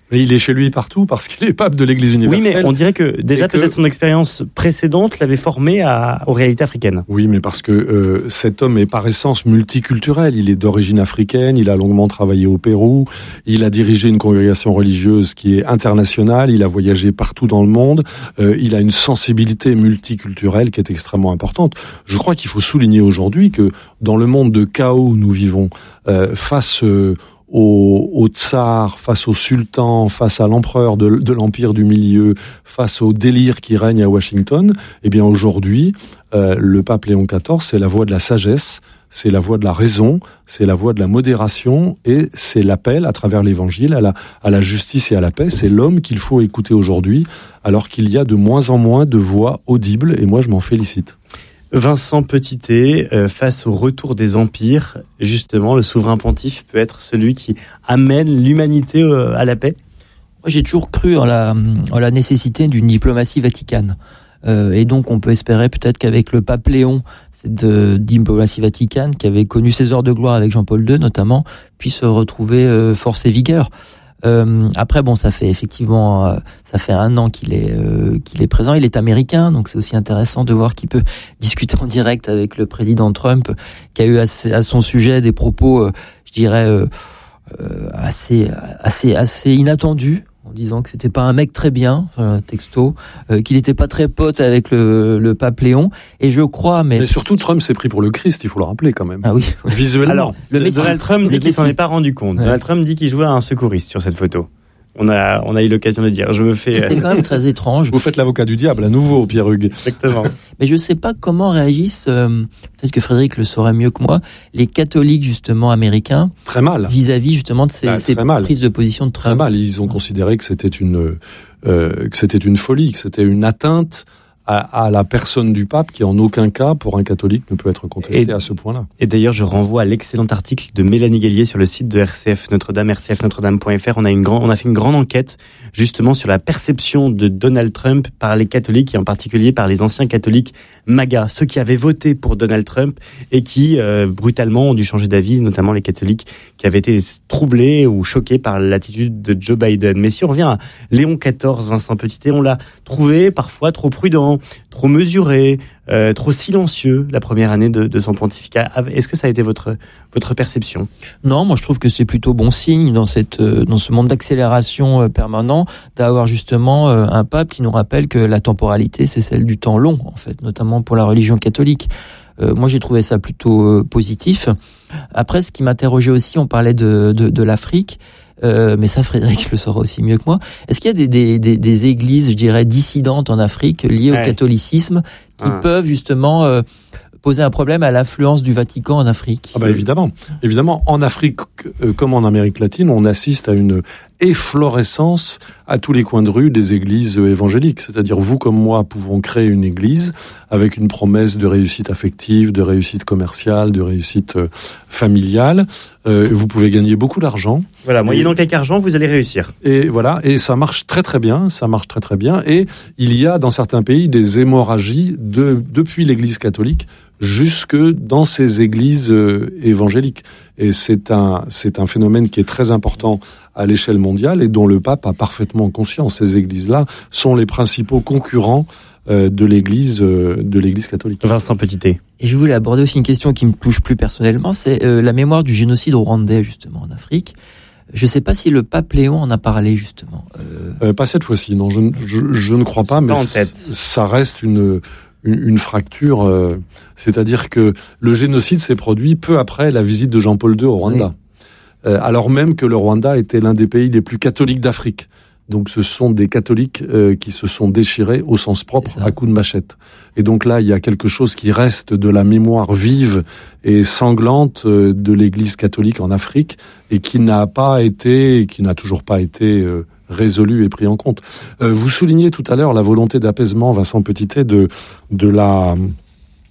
Mais il est chez lui partout parce qu'il est pape de l'Église universelle. Oui, mais on dirait que déjà que... peut-être son expérience précédente l'avait formé à, aux réalités africaines. Oui, mais parce que euh, cet homme est par essence multiculturel. Il est d'origine africaine, il a longuement travaillé au Pérou, il a dirigé une congrégation religieuse qui est internationale, il a voyagé partout dans le monde, euh, il a une sensibilité multiculturelle qui est extrêmement importante. Je crois qu'il faut souligner aujourd'hui que dans le monde de chaos où nous vivons, euh, face... Euh, Au, au tsar, face au sultan, face à l'empereur de, de l'empire du milieu, face au délire qui règne à Washington, eh bien aujourd'hui, euh, le pape Léon quatorze, c'est la voix de la sagesse, c'est la voix de la raison, c'est la voix de la modération et c'est l'appel à travers l'évangile à la, à la justice et à la paix. C'est l'homme qu'il faut écouter aujourd'hui, alors qu'il y a de moins en moins de voix audibles et moi je m'en félicite. Vincent Petitet, euh, face au retour des empires, justement, le souverain pontife peut être celui qui amène l'humanité euh, à la paix. Moi, j'ai toujours cru en la, en la nécessité d'une diplomatie vaticane. Euh, et donc, on peut espérer peut-être qu'avec le pape Léon, cette euh, diplomatie vaticane, qui avait connu ses heures de gloire avec Jean-Paul deux notamment, puisse retrouver euh, force et vigueur. Euh, après, bon, ça fait effectivement, euh, ça fait un an qu'il est euh, qu'il est présent. Il est américain, donc c'est aussi intéressant de voir qu'il peut discuter en direct avec le président Trump, qui a eu assez, à son sujet des propos, euh, je dirais, euh, euh, assez assez assez inattendus, en disant que c'était pas un mec très bien, enfin, texto, euh, qu'il était pas très pote avec le, le pape Léon. Et je crois, mais... Mais surtout, Trump s'est pris pour le Christ, il faut le rappeler quand même. Ah oui. Visuellement. Alors, le Donald Messie, Trump dit le qu'il s'en Messie. est pas rendu compte. Ouais. Donald Trump dit qu'il jouait à un secouriste sur cette photo. On a, on a eu l'occasion de dire, je me fais... C'est quand même très étrange. Vous faites l'avocat du diable à nouveau, Pierre-Hugues. Exactement. Mais je ne sais pas comment réagissent, euh, peut-être que Frédéric le saurait mieux que moi, les catholiques justement américains Très mal. vis-à-vis justement de ces, Bah, ces très mal. prises de position de Très Trump. mal. Ils ont considéré que c'était une, euh, que c'était une folie, que c'était une atteinte à, à la personne du pape qui en aucun cas, pour un catholique, ne peut être contestée Et- à ce point-là. Et d'ailleurs, je renvoie à l'excellent article de Mélanie Gallier sur le site de R C F Notre-Dame, r c f notre dame point f r. On a une grande, on a fait une grande enquête, justement, sur la perception de Donald Trump par les catholiques et en particulier par les anciens catholiques MAGA, ceux qui avaient voté pour Donald Trump et qui, euh, brutalement, ont dû changer d'avis, notamment les catholiques qui avaient été troublés ou choqués par l'attitude de Joe Biden. Mais si on revient à Léon quatorze, Vincent Petitet, on l'a trouvé parfois trop prudent, trop mesuré, euh, trop silencieux la première année de, de son pontificat. Est-ce que ça a été votre votre perception? Non, moi je trouve que c'est plutôt bon signe dans cette euh, dans ce monde d'accélération euh, permanent d'avoir justement euh, un pape qui nous rappelle que la temporalité c'est celle du temps long en fait, notamment pour la religion catholique. Euh, moi j'ai trouvé ça plutôt euh, positif. Après, ce qui m'interrogeait aussi, on parlait de de, de l'Afrique. Euh, mais ça, Frédéric le saura aussi mieux que moi. Est-ce qu'il y a des, des, des, des églises, je dirais, dissidentes en Afrique liées Ouais. au catholicisme qui Ah. peuvent justement euh, poser un problème à l'influence du Vatican en Afrique? Ah bah évidemment, évidemment, en Afrique euh, comme en Amérique latine, on assiste à une efflorescence à tous les coins de rue des églises euh, évangéliques. C'est-à-dire, vous comme moi pouvons créer une église avec une promesse de réussite affective, de réussite commerciale, de réussite euh, familiale. Euh, vous pouvez gagner beaucoup d'argent. Voilà, moyennant quelques argent, vous allez réussir. Et voilà, et ça marche très très bien, ça marche très très bien. Et il y a dans certains pays des hémorragies de, depuis l'Église catholique jusque dans ces églises euh, évangéliques. Et c'est un, c'est un phénomène qui est très important à l'échelle mondiale et dont le pape a parfaitement conscience. Ces églises-là sont les principaux concurrents euh, de l'Église, euh, de l'Église catholique. Vincent Petitet. Et je voulais aborder aussi une question qui me touche plus personnellement, c'est euh, la mémoire du génocide rwandais justement en Afrique. Je ne sais pas si le pape Léon en a parlé justement. Euh... Euh, pas cette fois-ci, non, je, je, je ne crois pas, C'est mais pas en tête. c- ça reste une, une, une fracture. Euh, c'est-à-dire que le génocide s'est produit peu après la visite de Jean-Paul deux au Rwanda, euh, alors même que le Rwanda était l'un des pays les plus catholiques d'Afrique. Donc ce sont des catholiques euh, qui se sont déchirés au sens propre à coups de machette. Et donc là, il y a quelque chose qui reste de la mémoire vive et sanglante euh, de l'Église catholique en Afrique et qui n'a pas été, qui n'a toujours pas été euh, résolu et pris en compte. Euh, vous soulignez tout à l'heure la volonté d'apaisement, Vincent Petitet, de de la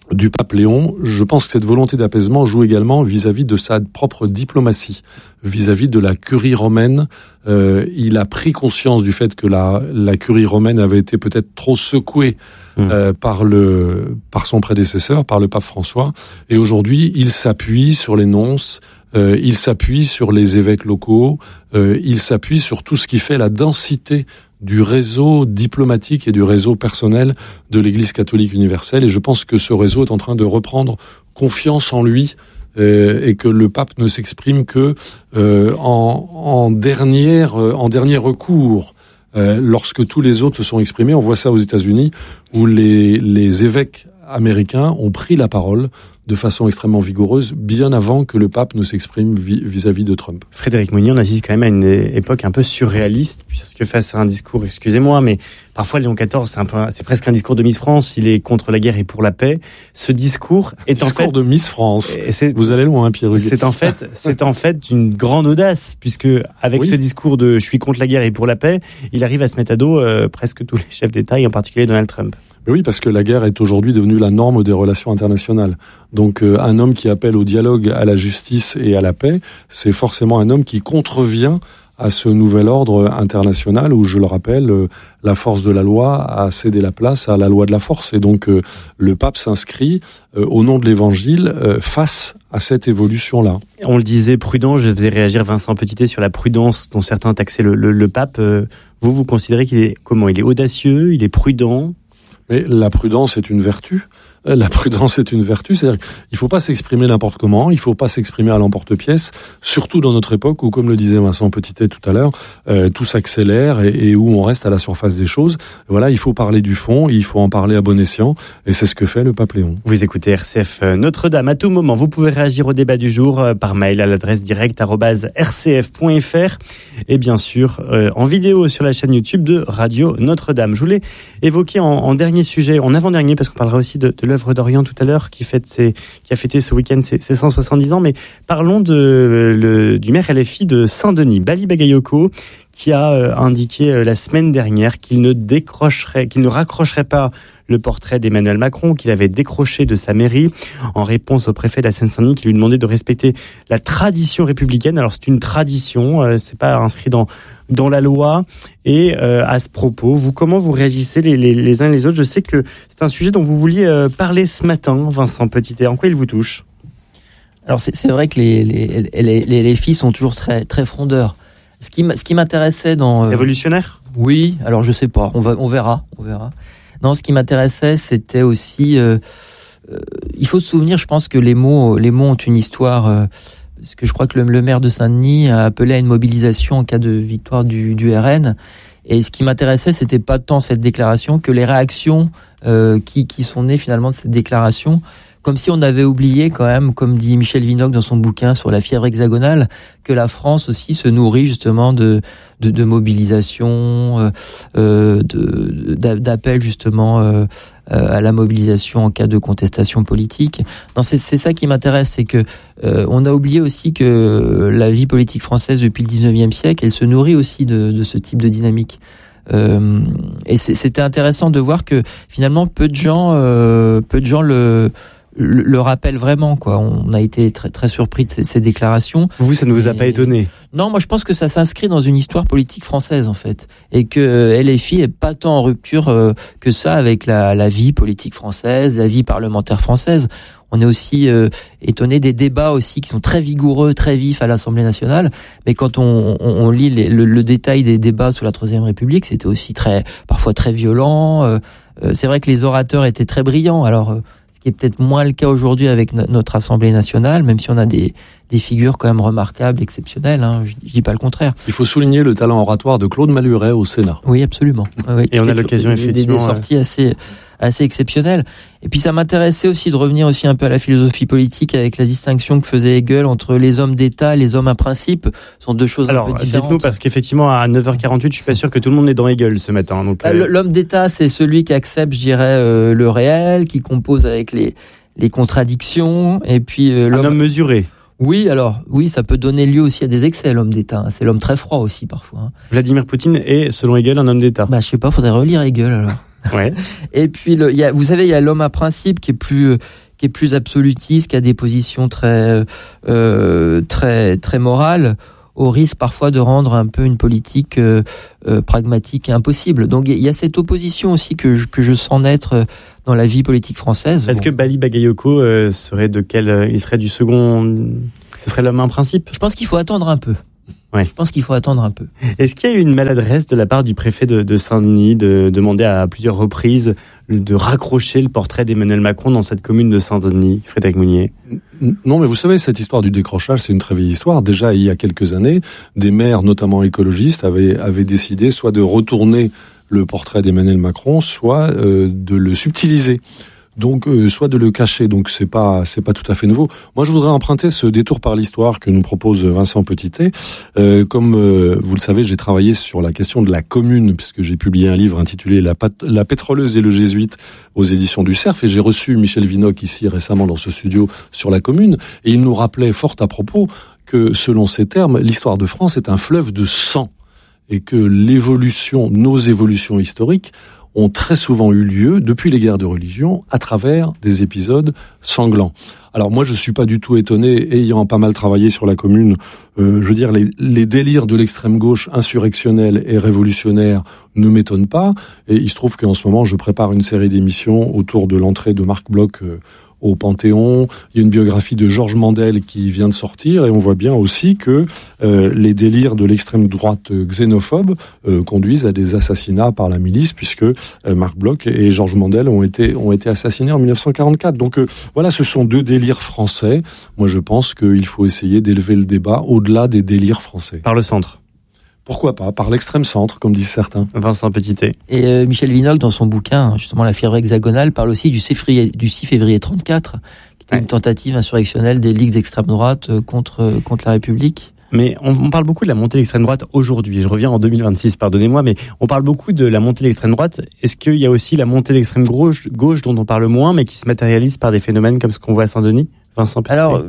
du pape Léon, je pense que cette volonté d'apaisement joue également vis-à-vis de sa propre diplomatie, vis-à-vis de la curie romaine. Euh, il a pris conscience du fait que la, la curie romaine avait été peut-être trop secouée euh, mmh. par le par son prédécesseur, par le pape François, et aujourd'hui il s'appuie sur les nonces, euh, il s'appuie sur les évêques locaux, euh, il s'appuie sur tout ce qui fait la densité du réseau diplomatique et du réseau personnel de l'Église catholique universelle. Et je pense que ce réseau est en train de reprendre confiance en lui euh, et que le pape ne s'exprime que euh, en, en, dernière, euh, en dernier recours. Euh, lorsque tous les autres se sont exprimés, on voit ça aux États-Unis, où les, les évêques américains ont pris la parole de façon extrêmement vigoureuse, bien avant que le pape ne s'exprime vis-à-vis de Trump. Frédéric Mounier, on assiste quand même à une époque un peu surréaliste, puisque face à un discours, excusez-moi, mais parfois Léon quatorze, c'est, un peu, c'est presque un discours de Miss France, il est contre la guerre et pour la paix. Ce discours est discours en fait... Discours de Miss France. Vous allez loin, Pierre Huguet. C'est en fait, c'est en fait une grande audace, puisque avec oui. ce discours de « je suis contre la guerre et pour la paix », il arrive à se mettre à dos euh, presque tous les chefs d'État, et en particulier Donald Trump. Mais oui, parce que la guerre est aujourd'hui devenue la norme des relations internationales. Donc euh, un homme qui appelle au dialogue, à la justice et à la paix, c'est forcément un homme qui contrevient à ce nouvel ordre international où, je le rappelle, euh, la force de la loi a cédé la place à la loi de la force. Et donc euh, le pape s'inscrit euh, au nom de l'Évangile euh, face à cette évolution-là. On le disait, prudent, je faisais réagir Vincent Petitet sur la prudence dont certains taxaient le, le, le pape. Euh, vous, vous considérez qu'il est comment ? Il est audacieux, il est prudent ? Mais la prudence est une vertu. La prudence est une vertu, c'est-à-dire qu'il ne faut pas s'exprimer n'importe comment, il ne faut pas s'exprimer à l'emporte-pièce, surtout dans notre époque où, comme le disait Vincent Petitet tout à l'heure, euh, tout s'accélère et, et où on reste à la surface des choses. Voilà, il faut parler du fond, il faut en parler à bon escient, et c'est ce que fait le pape Léon. Vous écoutez R C F Notre-Dame. À tout moment, vous pouvez réagir au débat du jour euh, par mail à l'adresse directe arobase r c f point f r et bien sûr euh, en vidéo sur la chaîne YouTube de Radio Notre-Dame. Je voulais évoquer en, en dernier sujet, en avant-dernier, parce qu'on parlera aussi de, de l'œuvre d'Orient tout à l'heure, qui, fête ses, qui a fêté ce week-end ses, ses cent soixante-dix ans, mais parlons de, le, du maire L F I de Saint-Denis, Bali Bagayoko, qui a euh, indiqué euh, la semaine dernière qu'il ne décrocherait, qu'il ne raccrocherait pas le portrait d'Emmanuel Macron, qu'il avait décroché de sa mairie, en réponse au préfet de la Seine-Saint-Denis qui lui demandait de respecter la tradition républicaine. Alors c'est une tradition, euh, c'est pas inscrit dans dans la loi. Et euh, à ce propos, vous, comment vous réagissez les, les, les uns et les autres ? Je sais que c'est un sujet dont vous vouliez euh, parler ce matin, Vincent Petitet. En quoi il vous touche ? Alors c'est, c'est vrai que les les, les les les filles sont toujours très très frondeurs. Ce qui ce qui m'intéressait dans euh... révolutionnaire ? Oui, alors je sais pas, on va on verra, on verra. Non, ce qui m'intéressait, c'était aussi euh, euh, il faut se souvenir, je pense que les mots les mots ont une histoire. Euh, Parce que je crois que le, le maire de Saint-Denis a appelé à une mobilisation en cas de victoire du, du R N. Et ce qui m'intéressait, c'était pas tant cette déclaration que les réactions euh, qui, qui sont nées finalement de cette déclaration. Comme si on avait oublié quand même, comme dit Michel Vinocq dans son bouquin sur la fièvre hexagonale, que la France aussi se nourrit justement de, de, de mobilisation, euh, de, d'appel justement euh, à la mobilisation en cas de contestation politique. Non, c'est, c'est ça qui m'intéresse, c'est que euh, on a oublié aussi que la vie politique française depuis le dix-neuvième siècle, elle se nourrit aussi de, de ce type de dynamique. Euh, et c'est, c'était intéressant de voir que finalement peu de gens, euh, peu de gens le Le, le rappelle vraiment, quoi. On a été très très surpris de ces, ces déclarations. Vous, ça ne vous a et... pas étonné ? Non, moi je pense que ça s'inscrit dans une histoire politique française en fait, et que euh, L F I est pas tant en rupture euh, que ça avec la, la vie politique française, la vie parlementaire française. On est aussi euh, étonné des débats aussi qui sont très vigoureux, très vifs à l'Assemblée nationale. Mais quand on, on, on lit les, le, le détail des débats sous la Troisième République, c'était aussi très, parfois très violent. Euh, euh, c'est vrai que les orateurs étaient très brillants. Alors euh, ce qui est peut-être moins le cas aujourd'hui avec no- notre Assemblée nationale, même si on a des, des figures quand même remarquables, exceptionnelles, hein, je, je dis pas le contraire. Il faut souligner le talent oratoire de Claude Maluret au Sénat. Oui, absolument. Oui, et on a l'occasion des, effectivement... Des, des sorties ouais. assez... assez exceptionnel. Et puis ça m'intéressait aussi de revenir aussi un peu à la philosophie politique avec la distinction que faisait Hegel entre les hommes d'État et les hommes à principe. Ce sont deux choses Alors, un peu différentes. dites-nous, parce qu'effectivement à neuf heures quarante-huit, je suis pas sûr que tout le monde est dans Hegel ce matin. Donc, euh... L'homme d'État, c'est celui qui accepte, je dirais, euh, le réel, qui compose avec les, les contradictions, et puis... Euh, l'homme... Un homme mesuré. Oui, alors, oui, ça peut donner lieu aussi à des excès, l'homme d'État. C'est l'homme très froid aussi, parfois. Vladimir Poutine est, selon Hegel, un homme d'État. Bah, je sais pas, faudrait relire Hegel, alors. Ouais. Et puis, le, y a, vous savez, il y a l'homme à principe qui est plus, qui est plus absolutiste, qui a des positions très, euh, très, très morales, au risque parfois de rendre un peu une politique euh, euh, pragmatique et impossible. Donc il y a cette opposition aussi que je, que je sens naître dans la vie politique française. Est-ce bon. que Bali Bagayoko euh, serait de quel euh, il serait du second, ce serait l'homme en principe? Je pense qu'il faut attendre un peu. Ouais. Je pense qu'il faut attendre un peu. Est-ce qu'il y a eu une maladresse de la part du préfet de, de Saint-Denis de demander à plusieurs reprises de raccrocher le portrait d'Emmanuel Macron dans cette commune de Saint-Denis, Frédéric Mounier? Non, mais vous savez, cette histoire du décrochage, c'est une très vieille histoire. Déjà, il y a quelques années, des maires, notamment écologistes, avaient, avaient décidé soit de retourner le portrait d'Emmanuel Macron, soit euh, de le subtiliser. Donc, euh, soit de le cacher. Donc, c'est pas, c'est pas tout à fait nouveau. Moi, je voudrais emprunter ce détour par l'histoire que nous propose Vincent Petitet. Euh, comme euh, vous le savez, j'ai travaillé sur la question de la commune, puisque j'ai publié un livre intitulé La, pat- la pétroleuse et le jésuite aux éditions du Cerf, et j'ai reçu Michel Vinocq ici récemment dans ce studio sur la commune, et il nous rappelait fort à propos que, selon ces termes, l'histoire de France est un fleuve de sang, et que l'évolution, nos évolutions historiques, ont très souvent eu lieu, depuis les guerres de religion, à travers des épisodes sanglants. Alors moi, je suis pas du tout étonné, ayant pas mal travaillé sur la commune, euh, je veux dire, les, les délires de l'extrême gauche insurrectionnelle et révolutionnaire ne m'étonnent pas, et il se trouve qu'en ce moment, je prépare une série d'émissions autour de l'entrée de Marc Bloch euh, au Panthéon. Il y a une biographie de Georges Mandel qui vient de sortir, et on voit bien aussi que euh, les délires de l'extrême droite xénophobe euh, conduisent à des assassinats par la milice, puisque euh, Marc Bloch et Georges Mandel ont été ont été assassinés en dix-neuf cent quarante-quatre. Donc euh, voilà, ce sont deux délires français. Moi, je pense qu'il faut essayer d'élever le débat au-delà des délires français. Par le centre. Pourquoi pas, par l'extrême centre, comme disent certains. Vincent Petitet. Et euh, Michel Vinocq, dans son bouquin, justement, La fièvre hexagonale, parle aussi du six février, du six février trente-quatre, qui était ouais. une tentative insurrectionnelle des ligues d'extrême droite contre, contre la République. Mais on, on parle beaucoup de la montée de l'extrême droite aujourd'hui. Je reviens en deux mille vingt-six, pardonnez-moi, mais on parle beaucoup de la montée de l'extrême droite. Est-ce qu'il y a aussi la montée de l'extrême gauche, gauche dont on parle moins, mais qui se matérialise par des phénomènes comme ce qu'on voit à Saint-Denis? Vincent Petitet. Alors,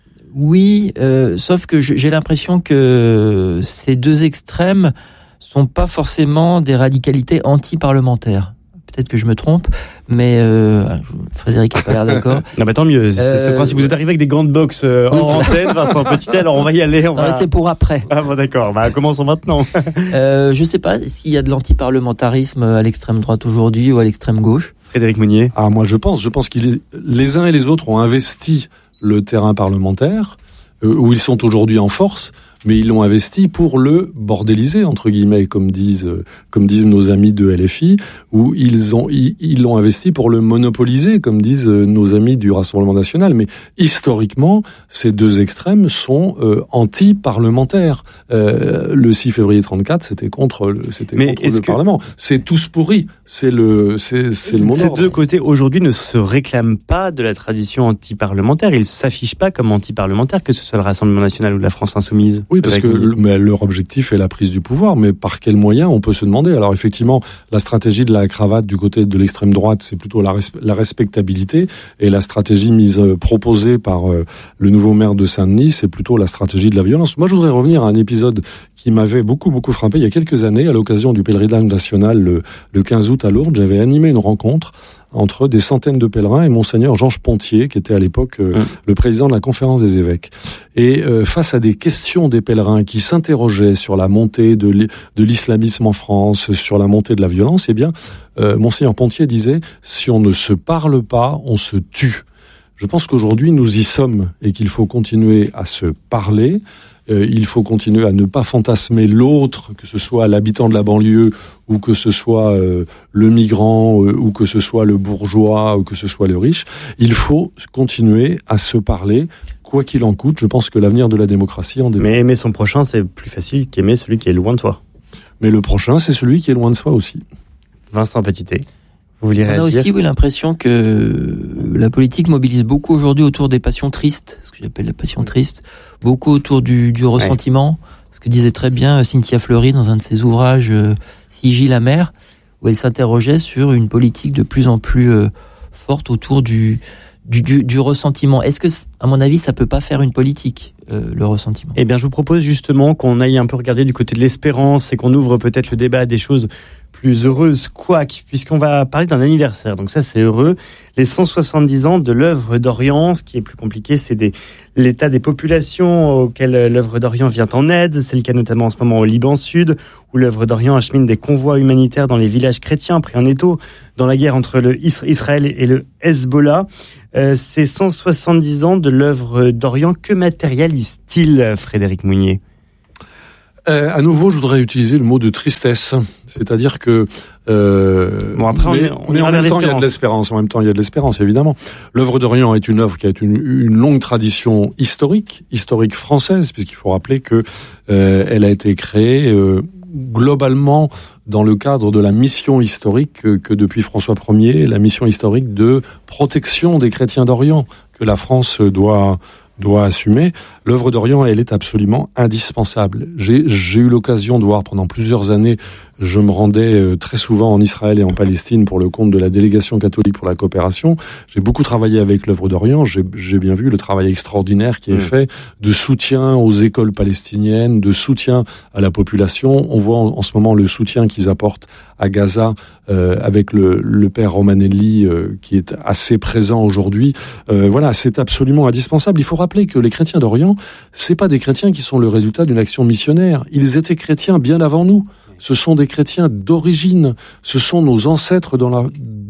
oui, euh, sauf que j'ai l'impression que ces deux extrêmes sont pas forcément des radicalités anti-parlementaires. Peut-être que je me trompe, mais euh, Frédéric n'a pas l'air d'accord. Non, mais tant mieux. C'est, euh, c'est le principe. Vous êtes arrivé avec des gants de boxe euh, hors antenne, Vincent Petitet. Alors on va y aller. On non, va... C'est pour après. Ah bon, d'accord. Bah, commençons maintenant. euh, je sais pas s'il y a de l'anti-parlementarisme à l'extrême droite aujourd'hui ou à l'extrême gauche. Frédéric Mounier. Ah, moi je pense. Je pense que les uns et les autres ont investi le terrain parlementaire, euh, où ils sont aujourd'hui en force, mais ils l'ont investi pour le bordéliser, entre guillemets, comme disent, euh, comme disent nos amis de L F I, ou ils ont, ils, ils l'ont investi pour le monopoliser, comme disent euh, nos amis du Rassemblement national. Mais historiquement, ces deux extrêmes sont euh, anti-parlementaires. Euh, le six février trente-quatre, c'était contre, le, c'était mais contre le que... Parlement. C'est tous pourris. C'est le, c'est, c'est le mot d'ordre. Ces deux côtés, aujourd'hui, ne se réclament pas de la tradition anti-parlementaire. Ils ne s'affichent pas comme anti-parlementaires, que ce soit le Rassemblement national ou la France insoumise. Oui, parce que le, mais leur objectif est la prise du pouvoir, mais par quels moyens, on peut se demander. Alors effectivement, la stratégie de la cravate du côté de l'extrême droite, c'est plutôt la, res, la respectabilité, et la stratégie mise euh, proposée par euh, le nouveau maire de Saint-Denis, c'est plutôt la stratégie de la violence. Moi, je voudrais revenir à un épisode qui m'avait beaucoup, beaucoup frappé il y a quelques années, à l'occasion du pèlerinage national le, le quinze août à Lourdes. J'avais animé une rencontre entre des centaines de pèlerins et Monseigneur Georges Pontier, qui était à l'époque euh, mmh. le président de la Conférence des évêques. Et euh, face à des questions des pèlerins qui s'interrogeaient sur la montée de, de l'islamisme en France, sur la montée de la violence, eh bien, euh, Monseigneur Pontier disait « Si on ne se parle pas, on se tue ». Je pense qu'aujourd'hui, nous y sommes et qu'il faut continuer à se parler. Euh, il faut continuer à ne pas fantasmer l'autre, que ce soit l'habitant de la banlieue ou que ce soit euh, le migrant euh, ou que ce soit le bourgeois ou que ce soit le riche. Il faut continuer à se parler, quoi qu'il en coûte. Je pense que l'avenir de la démocratie en dépend. Mais aimer son prochain, c'est plus facile qu'aimer celui qui est loin de toi. Mais le prochain, c'est celui qui est loin de soi aussi. Vincent Petitet. Vous vouliez On réagir ? a aussi oui, l'impression que la politique mobilise beaucoup aujourd'hui autour des passions tristes, ce que j'appelle la passion triste, beaucoup autour du, du ressentiment, ouais. Ce que disait très bien Cynthia Fleury dans un de ses ouvrages euh, Sigil la mer, où elle s'interrogeait sur une politique de plus en plus euh, forte autour du, du, du, du ressentiment. Est-ce que, à mon avis, ça peut pas faire une politique, euh, le ressentiment ? Eh bien, je vous propose justement qu'on aille un peu regarder du côté de l'espérance et qu'on ouvre peut-être le débat à des choses plus heureuse, quoique, puisqu'on va parler d'un anniversaire. Donc ça, c'est heureux. Les cent soixante-dix ans de l'œuvre d'Orient. Ce qui est plus compliqué, c'est des, l'état des populations auxquelles l'œuvre d'Orient vient en aide. C'est le cas notamment en ce moment au Liban Sud, où l'œuvre d'Orient achemine des convois humanitaires dans les villages chrétiens pris en étau dans la guerre entre le Israël et le Hezbollah. Euh, ces cent soixante-dix ans de l'œuvre d'Orient, que matérialise-t-il, Frédéric Mounier ? Euh, à nouveau, je voudrais utiliser le mot de tristesse, c'est-à-dire que euh, bon après on est, on mais est en vers même temps il y a l'espérance. de l'espérance. En même temps, il y a de l'espérance, évidemment. L'œuvre d'Orient est une œuvre qui a une, une longue tradition historique, historique française, puisqu'il faut rappeler que euh, elle a été créée euh, globalement dans le cadre de la mission historique que, que depuis François Ier, la mission historique de protection des chrétiens d'Orient que la France doit doit assumer. L'œuvre d'Orient, elle est absolument indispensable. J'ai, j'ai eu l'occasion de voir pendant plusieurs années, je me rendais très souvent en Israël et en Palestine pour le compte de la délégation catholique pour la coopération. J'ai beaucoup travaillé avec l'œuvre d'Orient. J'ai, j'ai bien vu le travail extraordinaire qui est mmh. fait de soutien aux écoles palestiniennes, de soutien à la population. On voit en, en ce moment le soutien qu'ils apportent à Gaza euh, avec le, le père Romanelli euh, qui est assez présent aujourd'hui. Euh, voilà, c'est absolument indispensable. Il faut rappeler que les chrétiens d'Orient, c'est pas des chrétiens qui sont le résultat d'une action missionnaire. Ils étaient chrétiens bien avant nous. Ce sont des chrétiens d'origine. Ce sont nos ancêtres dans la,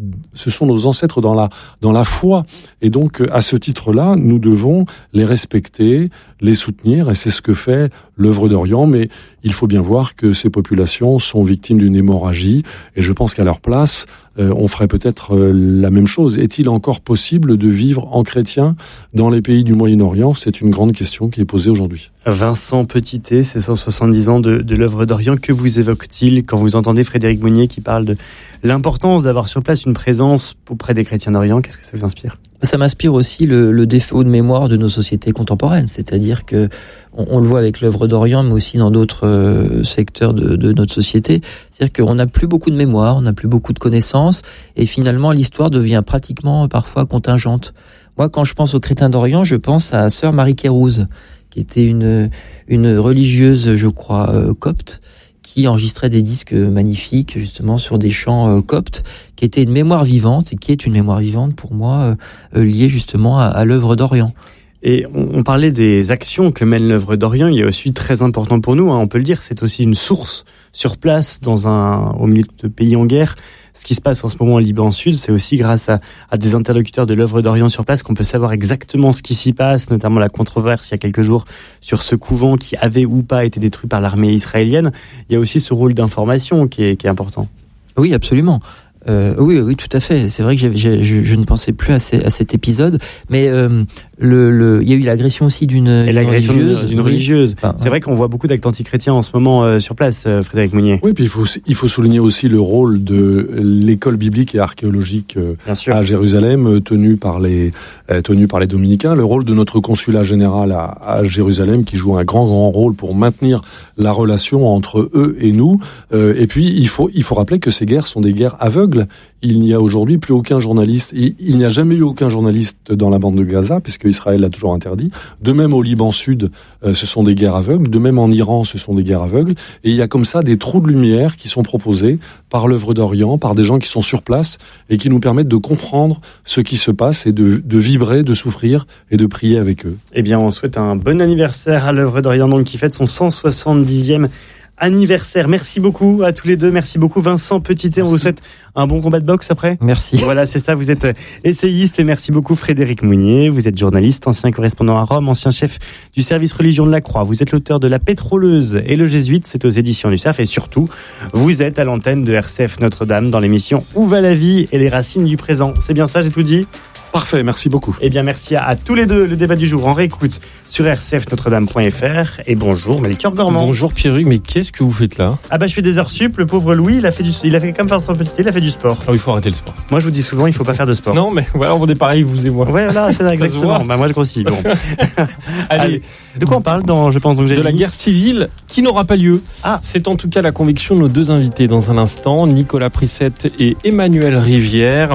ce sont nos ancêtres dans la, dans la foi. Et donc, à ce titre-là, nous devons les respecter, les soutenir, et c'est ce que fait l'œuvre d'Orient. Mais il faut bien voir que ces populations sont victimes d'une hémorragie, et je pense qu'à leur place, euh, on ferait peut-être euh, la même chose. Est-il encore possible de vivre en chrétien dans les pays du Moyen-Orient ? C'est une grande question qui est posée aujourd'hui. Vincent Petitet, ces cent soixante-dix ans de, de l'œuvre d'Orient, que vous évoque-t-il quand vous entendez Frédéric Mounier qui parle de l'importance d'avoir sur place une présence auprès des chrétiens d'Orient ? Qu'est-ce que ça vous inspire ? Ça m'inspire aussi le, le défaut de mémoire de nos sociétés contemporaines, c'est-à-dire que on, on le voit avec l'œuvre d'Orient, mais aussi dans d'autres euh, secteurs de, de notre société. C'est-à-dire qu'on n'a plus beaucoup de mémoire, on n'a plus beaucoup de connaissances, et finalement l'histoire devient pratiquement parfois contingente. Moi, quand je pense aux chrétiens d'Orient, je pense à sœur Marie Kérouz, qui était une une religieuse, je crois, euh, copte, qui enregistrait des disques magnifiques justement sur des chants euh, coptes, qui était une mémoire vivante, et qui est une mémoire vivante pour moi euh, liée justement à, à l'œuvre d'Orient. Et on, on parlait des actions que mène l'œuvre d'Orient. Il y a aussi très important pour nous, hein, on peut le dire, c'est aussi une source sur place dans un au milieu de pays en guerre. Ce qui se passe en ce moment au Liban Sud, c'est aussi grâce à, à des interlocuteurs de l'œuvre d'Orient sur place qu'on peut savoir exactement ce qui s'y passe, notamment la controverse il y a quelques jours sur ce couvent qui avait ou pas été détruit par l'armée israélienne. Il y a aussi ce rôle d'information qui est, qui est important. Oui, absolument. Euh, oui, oui, tout à fait. C'est vrai que j'avais, je, je ne pensais plus à, ces, à cet épisode, mais euh, le, le, il y a eu l'agression aussi d'une, Et l'agression religieuse. D'une, d'une religieuse. Enfin, c'est ouais. vrai qu'on voit beaucoup d'actes antichrétiens en ce moment euh, sur place, euh, Frédéric Mounier. Oui, puis il faut, il faut souligner aussi le rôle de l'école biblique et archéologique euh, à Jérusalem, euh, tenue par les euh, tenue par les Dominicains. Le rôle de notre consulat général à, à Jérusalem, qui joue un grand grand rôle pour maintenir la relation entre eux et nous. Euh, et puis il faut il faut rappeler que ces guerres sont des guerres aveugles. Il n'y a aujourd'hui plus aucun journaliste, il, il n'y a jamais eu aucun journaliste dans la bande de Gaza, puisque Israël l'a toujours interdit. De même au Liban Sud, euh, ce sont des guerres aveugles. De même en Iran, ce sont des guerres aveugles. Et il y a comme ça des trous de lumière qui sont proposés par l'œuvre d'Orient, par des gens qui sont sur place et qui nous permettent de comprendre ce qui se passe et de, de vibrer, de souffrir et de prier avec eux. Eh bien, on souhaite un bon anniversaire à l'œuvre d'Orient, donc, qui fête son cent soixante-dixième anniversaire. Merci beaucoup à tous les deux. Merci beaucoup Vincent Petitet. On vous souhaite un bon combat de boxe après. Merci. Voilà, c'est ça. Vous êtes essayiste et merci beaucoup Frédéric Mounier. Vous êtes journaliste, ancien correspondant à Rome, ancien chef du service religion de la Croix. Vous êtes l'auteur de La Pétroleuse et le Jésuite. C'est aux éditions du C A F. Et surtout, vous êtes à l'antenne de R C F Notre-Dame dans l'émission Où va la vie et les racines du présent. C'est bien ça, j'ai tout dit? Parfait, merci beaucoup. Eh bien, merci à, à tous les deux. Le débat du jour en réécoute sur r c f notre dame point f r. Et bonjour, Melchior Gormand. Bonjour Pierruc, mais qu'est-ce que vous faites là? Ah bah, je fais des heures sup. Le pauvre Louis, il a fait du, il a fait comme Vincent Petitet, il a fait du sport. Ah oui, il faut arrêter le sport. Moi, je vous dis souvent, il faut pas faire de sport. Non, mais voilà, on est pareil, vous et moi. Ouais, voilà, c'est ça, exactement. Bah, moi, je grossis. Bon. Allez. Allez. De quoi on parle dans, je pense, donc j'ai de la guerre civile qui n'aura pas lieu. Ah. C'est en tout cas la conviction de nos deux invités dans un instant, Nicolas Prissette et Emmanuel Rivière.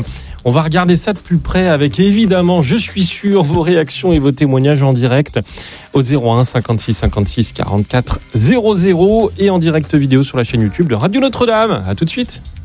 On va regarder ça de plus près avec évidemment, je suis sûr, vos réactions et vos témoignages en direct au zéro un cinquante-six cinquante-six quarante-quatre zéro zéro et en direct vidéo sur la chaîne YouTube de Radio Notre-Dame. À tout de suite.